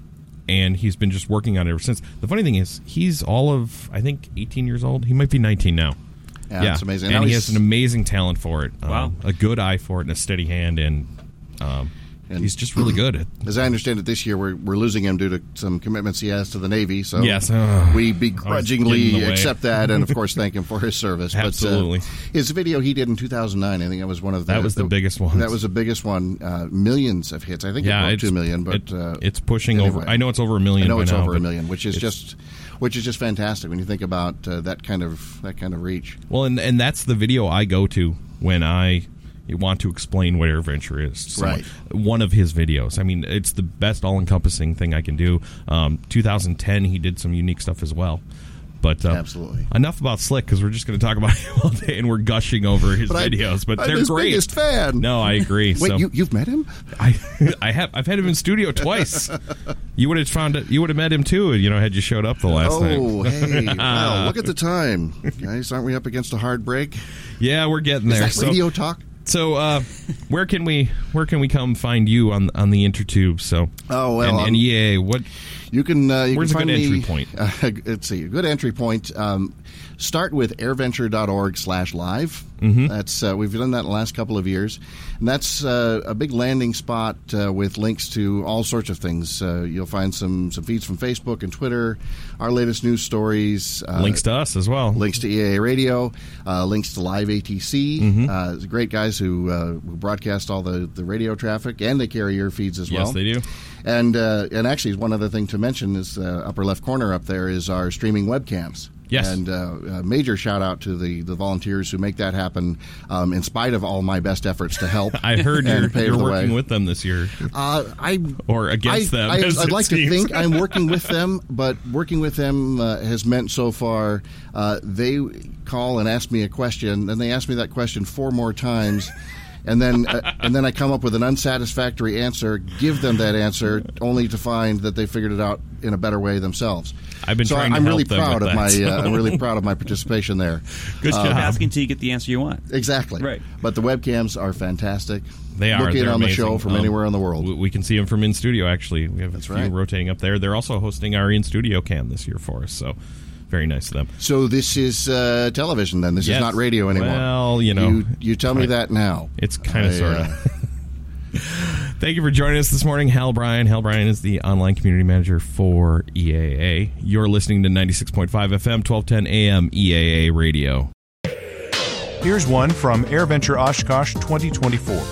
and he's been just working on it ever since. The funny thing is, he's all of, I think, eighteen years old. He might be nineteen now. Yeah, it's amazing. And Now he he's- has an amazing talent for it. Wow. Um, a good eye for it and a steady hand, and, um, And- he's just really good at As I understand it, this year we're we're losing him due to some commitments he has to the Navy. So Yes. Uh, we I was getting in begrudgingly the way. accept that, and of course thank him for his service. Absolutely. But, uh, his video he did in two thousand nine, I think that was one of the That was the biggest one. That was the biggest one. Uh, millions of hits. I think yeah, it broke it's, two million, but it- uh, it's pushing anyway. over. I know it's over a million. I know by it's now, over a but million, which is it's- just which is just fantastic when you think about uh, that kind of that kind of reach. Well, and and that's the video I go to when I want to explain what AirVenture is. So Right. One of his videos. I mean, it's the best all-encompassing thing I can do. Um, two thousand ten, he did some unique stuff as well. But uh, Absolutely. enough about Slick, because we're just going to talk about him all day, and we're gushing over his But I- videos. But I'm they're his great. biggest fan. No, I agree. Wait, so, you you've met him? I I have I've had him in studio twice. You would have found it. You would have met him too. You know, had you showed up the last time. Oh, hey! Wow, look at the time, guys. Aren't we up against a hard break? Yeah, we're getting Is there. that So- radio talk? So, uh, where can we where can we come find you on on the intertube? So, Oh, well, and, um, and E A, what? You can. Uh, you Where's can a find good me, entry point? Uh, let's see. A good entry point. Um, start with airventure dot org slash live. Mhm. That's uh, we've done that in the last couple of years, and that's uh, a big landing spot uh, with links to all sorts of things. Uh, you'll find some some feeds from Facebook and Twitter, our latest news stories, uh, Links to us as well. links to E A A Radio, uh, links to Live A T C. Mhm. Uh, it's great guys who, uh, who broadcast all the, the radio traffic, and they carry your feeds as well. Yes, they do. And uh, and actually, one other thing to mention is uh, upper left corner up there is our streaming webcams. Yes. And uh, a major shout out to the, the volunteers who make that happen, um, in spite of all my best efforts to help. I heard and you're, pave you're the working way. with them this year, Uh, I or against I, them. I, as I'd it like to seems. think I'm working with them, but working with them uh, has meant so far uh, they call and ask me a question, and they ask me that question four more times. And then, uh, and then I come up with an unsatisfactory answer. Give them that answer, only to find that they figured it out in a better way themselves. I've been so trying to I'm help really them proud with of that, my. so. Uh, I'm really proud of my participation there. Good Uh, job. Asking until you get the answer you want. Exactly. Right. But the webcams are fantastic. They are. Look in They're on the amazing. show from Um, anywhere in the world. We, we can see them from in studio. Actually, we have That's a few right. rotating up there. They're also hosting our in studio cam this year for us. So very nice of them. So this is uh, television then? This Yes. is not radio anymore? Well, you know. You, you tell me that now. It's kind of I, sort uh, of. Thank you for joining us this morning, Hal Bryan. Hal Bryan is the online community manager for E A A. You're listening to ninety-six point five F M, twelve ten A M E A A Radio. Here's one from AirVenture Oshkosh twenty twenty-four.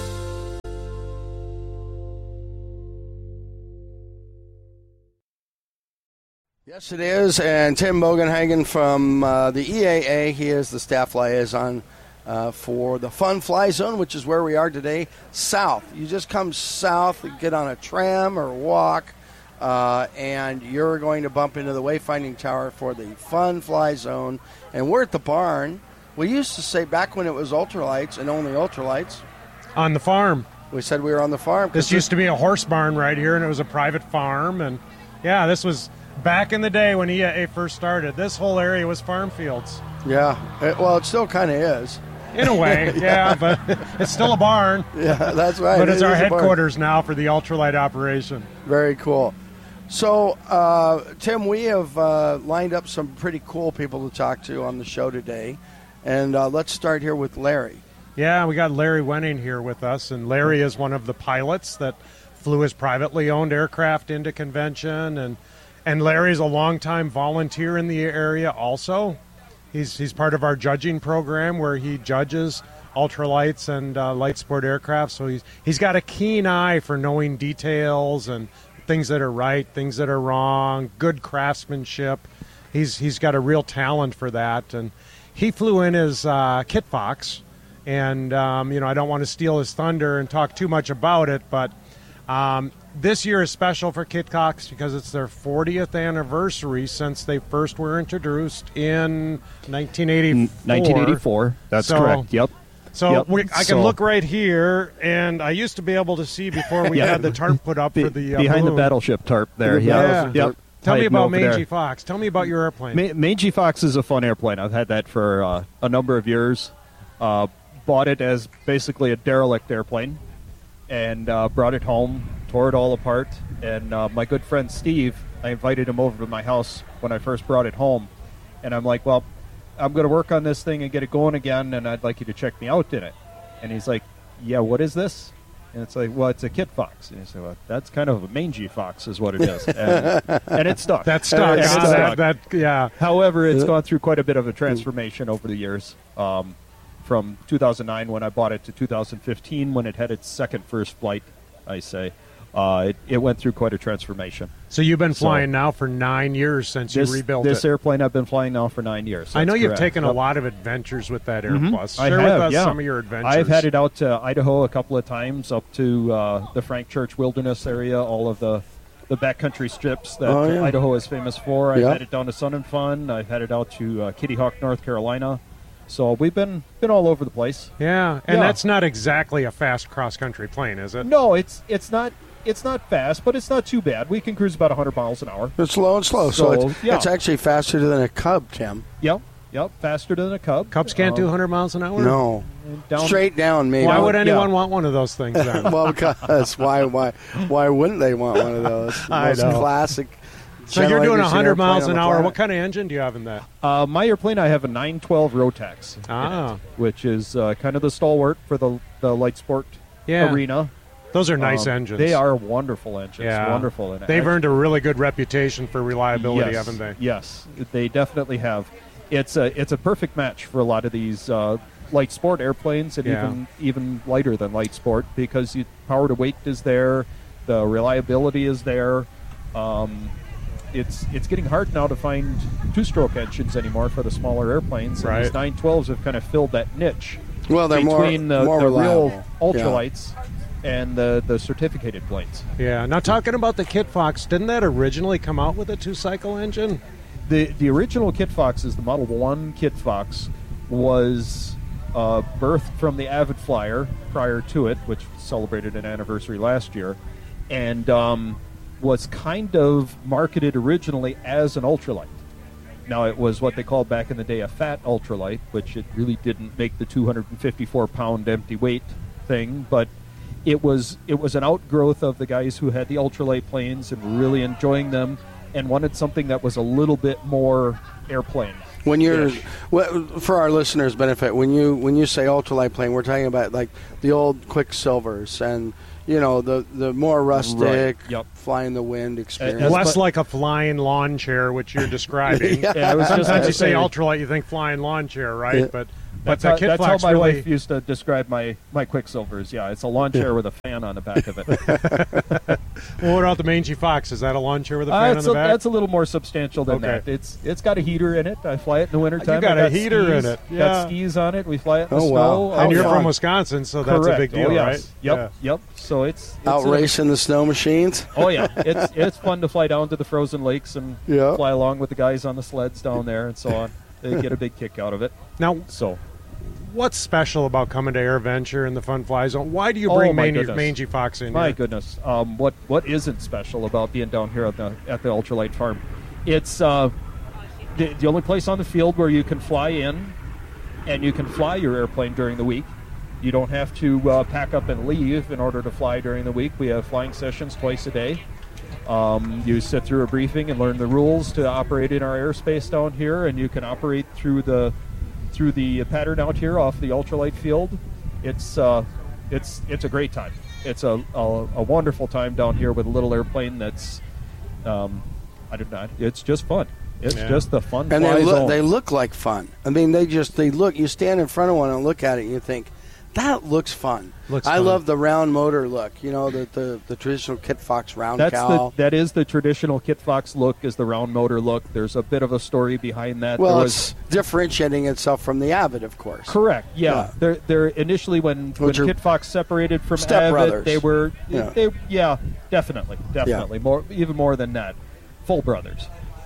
Yes, it is. And Tim Bogenhagen from uh, the E A A, he is the staff liaison uh, for the Fun Fly Zone, which is where we are today, south. You just come south, you get on a tram or walk, uh, and you're going to bump into the wayfinding tower for the Fun Fly Zone. And we're at the barn. We used to say back when it was ultralights and only ultralights. On the farm. We said we were on the farm. This used to be a horse barn right here, and it was a private farm. And, yeah, this was back in the day when E A A first started. This whole area was farm fields. Yeah. It, well, it still kind of is. In a way, yeah, but it's still a barn. Yeah, that's right. But it's it our is a barn. headquarters now for the ultralight operation. Very cool. So, uh, Tim, we have uh, lined up some pretty cool people to talk to on the show today. And uh, let's start here with Larry. Yeah, we got Larry Wenning here with us. And Larry is one of the pilots that flew his privately owned aircraft into convention. And, and Larry's a longtime volunteer in the area also. He's he's part of our judging program where he judges ultralights and uh, light sport aircraft. So he's he's got a keen eye for knowing details and things that are right, things that are wrong, good craftsmanship. He's he's got a real talent for that. And he flew in his uh, Kit Fox, and um, you know I don't want to steal his thunder and talk too much about it, but um, this year is special for Kit Fox because it's their fortieth anniversary since they first were introduced in nineteen eighty-four. nineteen eighty-four, that's so, correct, yep. So yep. we, I can so, look right here, and I used to be able to see before we yeah. had the tarp put up Be, for the uh, Behind balloon. the battleship tarp there, yeah. yeah. yeah. Yep. Tell me Hiding about over Mangy there. Fox. Tell me about your airplane. Ma- Mangy Fox is a fun airplane. I've had that for uh, a number of years. Uh, bought it as basically a derelict airplane and uh, brought it home, tore it all apart. And uh, my good friend Steve, I invited him over to my house when I first brought it home. And I'm like, well, I'm going to work on this thing and get it going again, and I'd like you to check me out in it. And he's like, yeah, what is this? And it's like, well, it's a Kit Fox. And you say, well, that's kind of a mangy fox is what it is. And, and it stuck. That stuck. And it Ah, stuck. that, that, yeah. However, it's gone through quite a bit of a transformation over the years. Um, from two thousand nine when I bought it to two thousand fifteen when it had its second first flight, I say. Uh, it, it went through quite a transformation. So you've been So- flying now for nine years since This, you rebuilt this it. airplane I've been flying now for nine years. I know That's you've correct. taken a Yep. lot of adventures with that Mhm. Airplus. I Share have, with us yeah. some of your adventures. I've had it out to Idaho a couple of times, up to uh, the Frank Church Wilderness area, all of the, the backcountry strips that Oh, yeah. Idaho is famous for. I've Yeah. had it down to Sun and Fun. I've had it out to uh, Kitty Hawk, North Carolina. So we've been been all over the place. Yeah, and Yeah. that's not exactly a fast cross-country plane, is it? No, it's it's not it's not fast, but it's not too bad. We can cruise about one hundred miles an hour. It's slow and slow, so, So, it's, yeah. it's actually faster than a Cub, Tim. Yep, yep, faster than a Cub. Cubs can't do Um, one hundred miles an hour? No. Down- Straight down, maybe. Why would Yeah. anyone want one of those things then? well, because why, why, why wouldn't they want one of those? The I most know. classic. So you're doing generation one hundred miles airplane an on the hour. planet. What kind of engine do you have in that? Uh, my airplane, I have a nine twelve Rotax, in Ah. it, which is uh, kind of the stalwart for the the light sport Yeah. arena. Those are nice Um, engines. They are wonderful engines. Yeah. Wonderful. And They've I- earned a really good reputation for reliability, yes, haven't they? Yes, they definitely have. It's a it's a perfect match for a lot of these uh, light sport airplanes, and Yeah. even even lighter than light sport, because you, power to weight is there, the reliability is there. Um, it's it's getting hard now to find two-stroke engines anymore for the smaller airplanes. And Right. these nine twelves have kind of filled that niche. Well, they're more- between the, more the real reliable. ultralights and the the certificated planes. Yeah. Now, talking about the Kit Fox, didn't that originally come out with a two-cycle engine? The the original Kit Fox is the Model One Kit Fox, was uh, birthed from the Avid Flyer prior to it, which celebrated an anniversary last year, and um, was kind of marketed originally as an ultralight. Now, it was what they called back in the day a fat ultralight, which it really didn't make the two hundred fifty-four pound empty weight thing, but it was it was an outgrowth of the guys who had the ultralight planes and were really enjoying them, and wanted something that was a little bit more airplane. When you're, well, for our listeners' benefit, when you when you say ultralight plane, we're talking about like the old Quicksilvers and you know the the more rustic, right. Yep. fly in the wind experience. Less like a flying lawn chair, which you're describing. yeah. Yeah, I was Sometimes just you say say, ultralight, you think flying lawn chair, right? Yeah. But That's, but how, the that's how Kit-Fox my really, wife used to describe my, my Quicksilvers. Yeah, it's a lawn chair with a fan on the back of it. Well, what about the Mangy Fox? Is that a lawn chair with a Uh, fan on it's the a, back? that's a little more substantial than Okay. that. It's it's got a heater in it. I fly it in the wintertime. You got I a heater skis, in it. Got Yeah. skis on it. We fly it in Oh, the wow. snow. And and you're yeah. from Wisconsin, so that's Correct. a big deal, oh, yes. right? Yep, yep. So it's, it's Out a- racing the snow machines. Oh yeah, it's it's fun to fly down to the frozen lakes and Yeah. fly along with the guys on the sleds down there and so on. They get a big kick out of it. Now, so what's special about coming to AirVenture and the Fun Fly Zone? Why do you Oh, bring my Mangy, goodness. Mangy Fox in My here? goodness, um, what what isn't special about being down here at the at the Ultralight Farm? It's uh, the, the only place on the field where you can fly in, and you can fly your airplane during the week. You don't have to uh, pack up and leave in order to fly during the week. We have flying sessions twice a day. Um, you sit through a briefing and learn the rules to operate in our airspace down here, and you can operate through the through the pattern out here off the ultralight field. It's uh, it's it's a great time. It's a, a a wonderful time down here with a little airplane. That's um, I don't know. It's just fun. It's Yeah. just the fun. And fly they look, zone. they look like fun. I mean, they just they look. You stand in front of one and look at it, and you think that looks fun. Looks I fun. love the round motor look. You know, the the, the traditional Kit Fox round That's cowl. the that is the traditional Kit Fox look, is the round motor look. There's a bit of a story behind that. well, there it's differentiating itself from the Avid, of course. Correct. Yeah. Yeah. They're they're initially when, when Which are Kit Fox separated from step Avid, brothers. they were Yeah. they yeah, definitely. Definitely. More even more than that. Full brothers.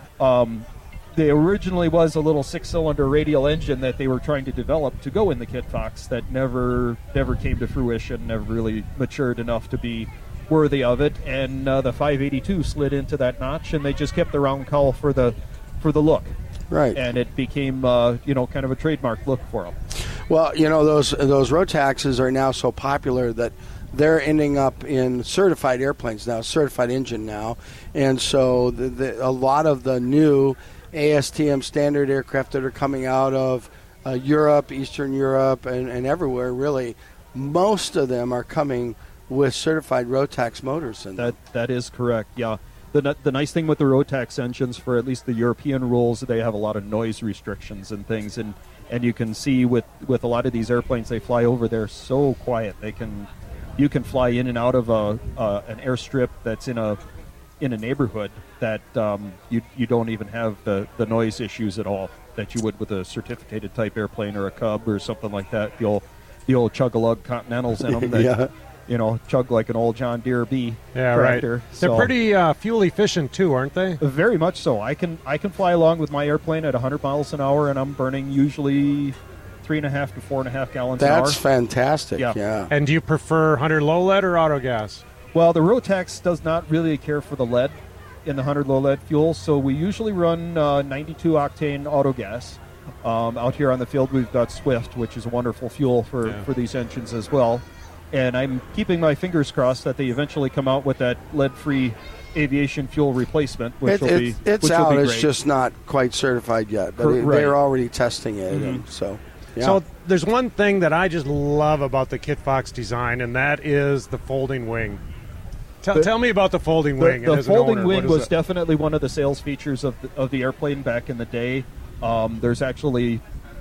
Um there originally was a little six-cylinder radial engine that they were trying to develop to go in the Kit Fox that never never came to fruition, never really matured enough to be worthy of it, and uh, the five eighty-two slid into that notch, and they just kept the round cowl for the for the look. Right. And it became uh, you know kind of a trademark look for them. Well, you know, those those Rotaxes are now so popular that they're ending up in certified airplanes now, certified engine now, and so the, the, a lot of the new A S T M standard aircraft that are coming out of uh, Europe, Eastern Europe, and, and everywhere, really, most of them are coming with certified Rotax motors in them. That that is correct. Yeah. The n- the nice thing with the Rotax engines, for at least the European rules, they have a lot of noise restrictions and things, and, and you can see with, with a lot of these airplanes they fly over, they're so quiet. They can you can fly in and out of a uh, an airstrip that's in a in a neighborhood that um, you you don't even have the, the noise issues at all that you would with a certificated type airplane or a Cub or something like that. The old the old chug-a-lug Continentals in them that Yeah. you know chug like an old John Deere B Yeah, tractor. right. So- They're pretty uh, fuel efficient too, aren't they? Very much so. I can I can fly along with my airplane at one hundred miles an hour, and I'm burning usually three and a half to four and a half gallons an hour. That's fantastic. Yeah. Yeah. And do you prefer one hundred low lead or auto gas? Well, the Rotax does not really care for the lead in the one hundred low lead fuel, so we usually run uh, ninety-two octane auto gas. Um, out here on the field, we've got Swift, which is a wonderful fuel for, Yeah. for these engines as well. And I'm keeping my fingers crossed that they eventually come out with that lead-free aviation fuel replacement, which It, will it, be it's which will out. be It's great. just not quite certified yet, but Cor- it- right. they're already testing it. Mhm. And so, yeah. So there's one thing that I just love about the Kit Fox design, and that is the folding wing. Tell, The- tell me about the folding The, wing. the and as an folding owner, wing what is was it? definitely one of the sales features of the, of the airplane back in the day. Um, there's actually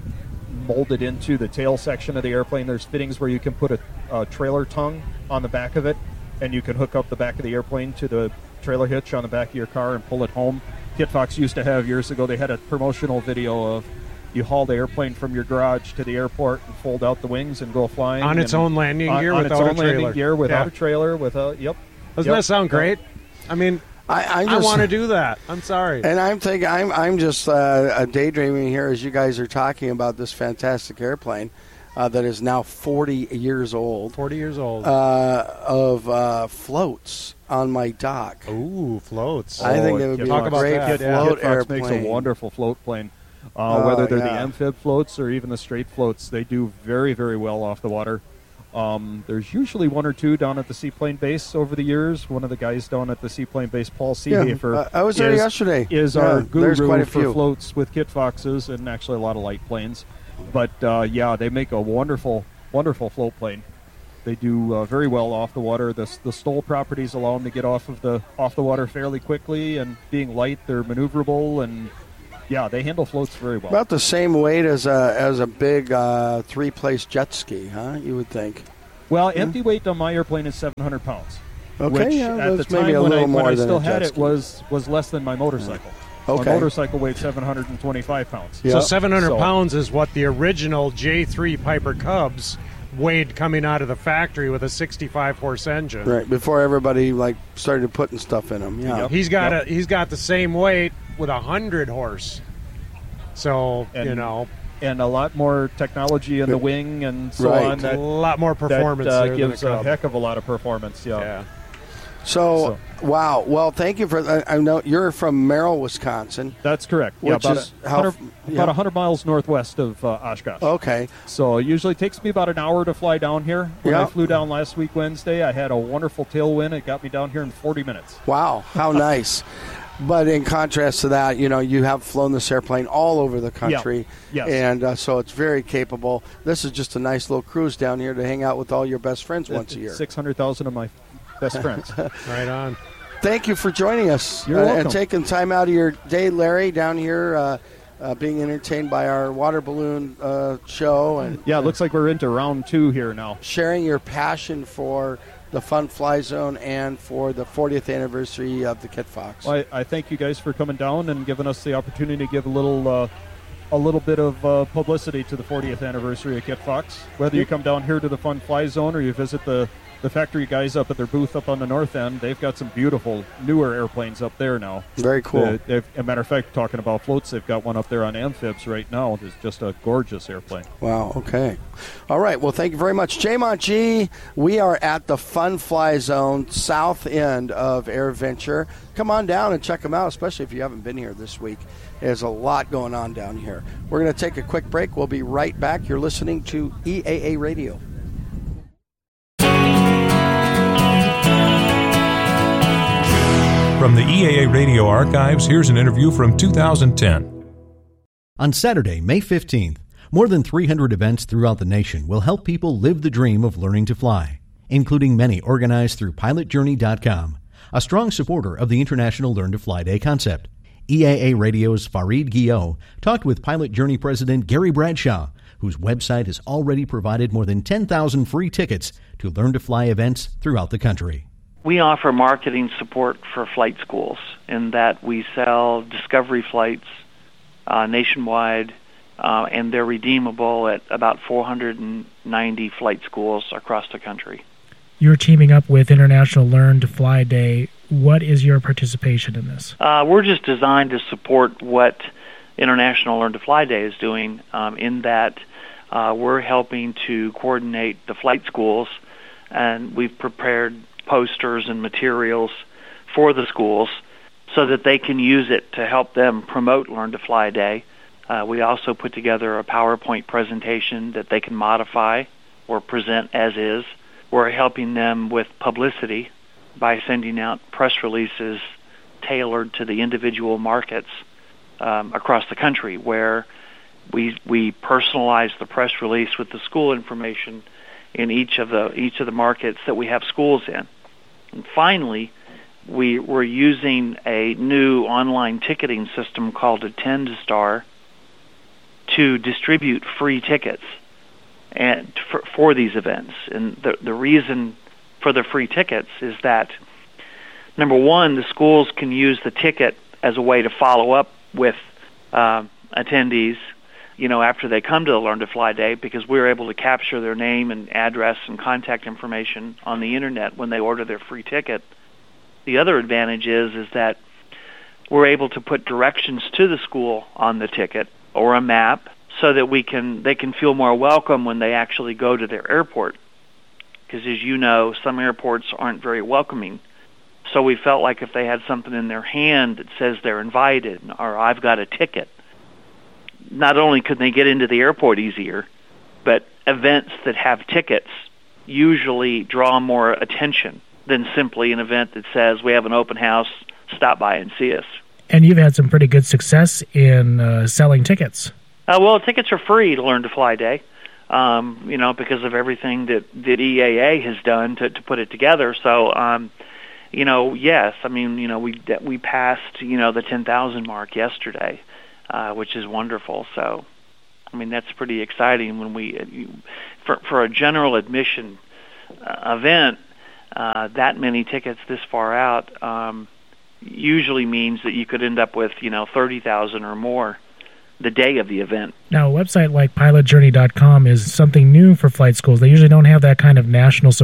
molded into the tail section of the airplane. There's fittings where you can put a, a trailer tongue on the back of it, and you can hook up the back of the airplane to the trailer hitch on the back of your car and pull it home. Kit Fox used to have years ago. They had a promotional video of you haul the airplane from your garage to the airport and fold out the wings and go flying On its and- own landing on, gear on without its a own landing trailer. gear without Yeah. a trailer. Without yep. Doesn't Yep. that sound great? I mean, I, I, I just, want to do that. I'm sorry. And I'm thinking, I'm I'm just uh, daydreaming here as you guys are talking about this fantastic airplane uh, that is now forty years old. forty years old. Uh, of uh, floats on my dock. Ooh, floats. I think Oh, it would Kit be Talk a about great that, yeah. float Kit Fox airplane. makes a wonderful float plane. Uh, Oh, whether they're the yeah. amphib floats or even the straight floats, they do very, very well off the water. Um, there's usually one or two down at the Seaplane Base over the years. One of the guys down at the Seaplane Base, Paul Seehafer, yeah, uh, I was there is, yesterday. is yeah, our guru quite a for few. floats with Kit Foxes and actually a lot of light planes. But uh, yeah, they make a wonderful, wonderful float plane. They do uh, very well off the water. The the Stoll properties allow them to get off of the off the water fairly quickly, and being light, they're maneuverable, and yeah, they handle floats very well. About the same weight as a as a big uh, three-place jet ski, huh? You would think. Well, yeah. Empty weight on my airplane is seven hundred pounds. Okay, which yeah, at the time maybe a when little I, more when I than still a jet had it ski. was was less than my motorcycle. Okay. My motorcycle weighed seven hundred twenty-five pounds. So seven hundred so, pounds is what the original J three Piper Cubs weighed coming out of the factory with a sixty-five horse engine. Right, before everybody like started putting stuff in them. Yeah, Yep. He's got yep. a he's got the same weight with a hundred horse. So and, you know, and a lot more technology in the wing and so right. on. That, a lot more performance. That uh, there gives than the a Cub. heck of a lot of performance. Yeah. yeah. So, so, wow. Well, thank you for. I, I know you're from Merrill, Wisconsin. That's correct. Which yeah, about is a, how, about yeah. one hundred miles northwest of uh, Oshkosh. Okay. So it usually takes me about an hour to fly down here. When yeah. I flew down last week Wednesday, I had a wonderful tailwind. It got me down here in forty minutes. Wow, how nice. But in contrast to that, you know, you have flown this airplane all over the country. Yeah. Yes. And uh, so it's very capable. This is just a nice little cruise down here to hang out with all your best friends it, once a year. six hundred thousand of my best friends. Right on. Thank you for joining us. You're uh, welcome. And taking time out of your day, Larry, down here uh, uh, being entertained by our water balloon uh, show. And yeah, it looks like we're into round two here now. Sharing your passion for the Fun Fly Zone and for the fortieth anniversary of the Kit Fox. Well, I, I thank you guys for coming down and giving us the opportunity to give a little uh, a little bit of uh, publicity to the fortieth anniversary of Kit Fox. Whether you come down here to the Fun Fly Zone or you visit the The factory guys up at their booth up on the north end, they've got some beautiful newer airplanes up there now. Very cool. Uh, as a matter of fact, talking about floats, they've got one up there on Amphibs right now. It's just a gorgeous airplane. Wow, okay. All right, well, thank you very much. J-Mont G, we are at the Fun Fly Zone, south end of AirVenture. Come on down and check them out, especially if you haven't been here this week. There's a lot going on down here. We're going to take a quick break. We'll be right back. You're listening to E A A Radio. From the E A A Radio archives, here's an interview from two thousand ten. On Saturday, May fifteenth, more than three hundred events throughout the nation will help people live the dream of learning to fly, including many organized through pilot journey dot com, a strong supporter of the International Learn to Fly Day concept. E A A Radio's Farid Guillot talked with Pilot Journey President Gary Bradshaw, whose website has already provided more than ten thousand free tickets to Learn to Fly events throughout the country. We offer marketing support for flight schools in that we sell discovery flights uh, nationwide, uh, and they're redeemable at about four hundred ninety flight schools across the country. You're teaming up with International Learn to Fly Day. What is your participation in this? Uh, we're just designed to support what International Learn to Fly Day is doing, um, in that uh, we're helping to coordinate the flight schools, and we've prepared posters and materials for the schools so that they can use it to help them promote Learn to Fly Day. Uh, we also put together a PowerPoint presentation that they can modify or present as is. We're helping them with publicity by sending out press releases tailored to the individual markets um, across the country, where we we personalize the press release with the school information in each of the each of the markets that we have schools in. And finally, we we're using a new online ticketing system called AttendStar to distribute free tickets and for, for these events. And the the reason for the free tickets is that, number one, the schools can use the ticket as a way to follow up with uh, attendees, you know, after they come to the Learn to Fly Day, because we're able to capture their name and address and contact information on the internet when they order their free ticket. The other advantage is is that we're able to put directions to the school on the ticket or a map so that we can they can feel more welcome when they actually go to their airport. Because as you know, some airports aren't very welcoming. So we felt like if they had something in their hand that says they're invited or I've got a ticket, not only could they get into the airport easier, but events that have tickets usually draw more attention than simply an event that says we have an open house, stop by and see us. And you've had some pretty good success in uh, selling tickets. Uh, well, tickets are free to Learn to Fly Day, um, you know, because of everything that, that E A A has done to, to put it together. So, um, you know, yes, I mean, you know, we we passed, you know, the ten thousand mark yesterday, uh, which is wonderful. So, I mean, that's pretty exciting when we, you, for, for a general admission uh, event, uh, that many tickets this far out um, usually means that you could end up with, you know, thirty thousand or more the day of the event. Now, a website like pilot journey dot com is something new for flight schools. They usually don't have that kind of national support.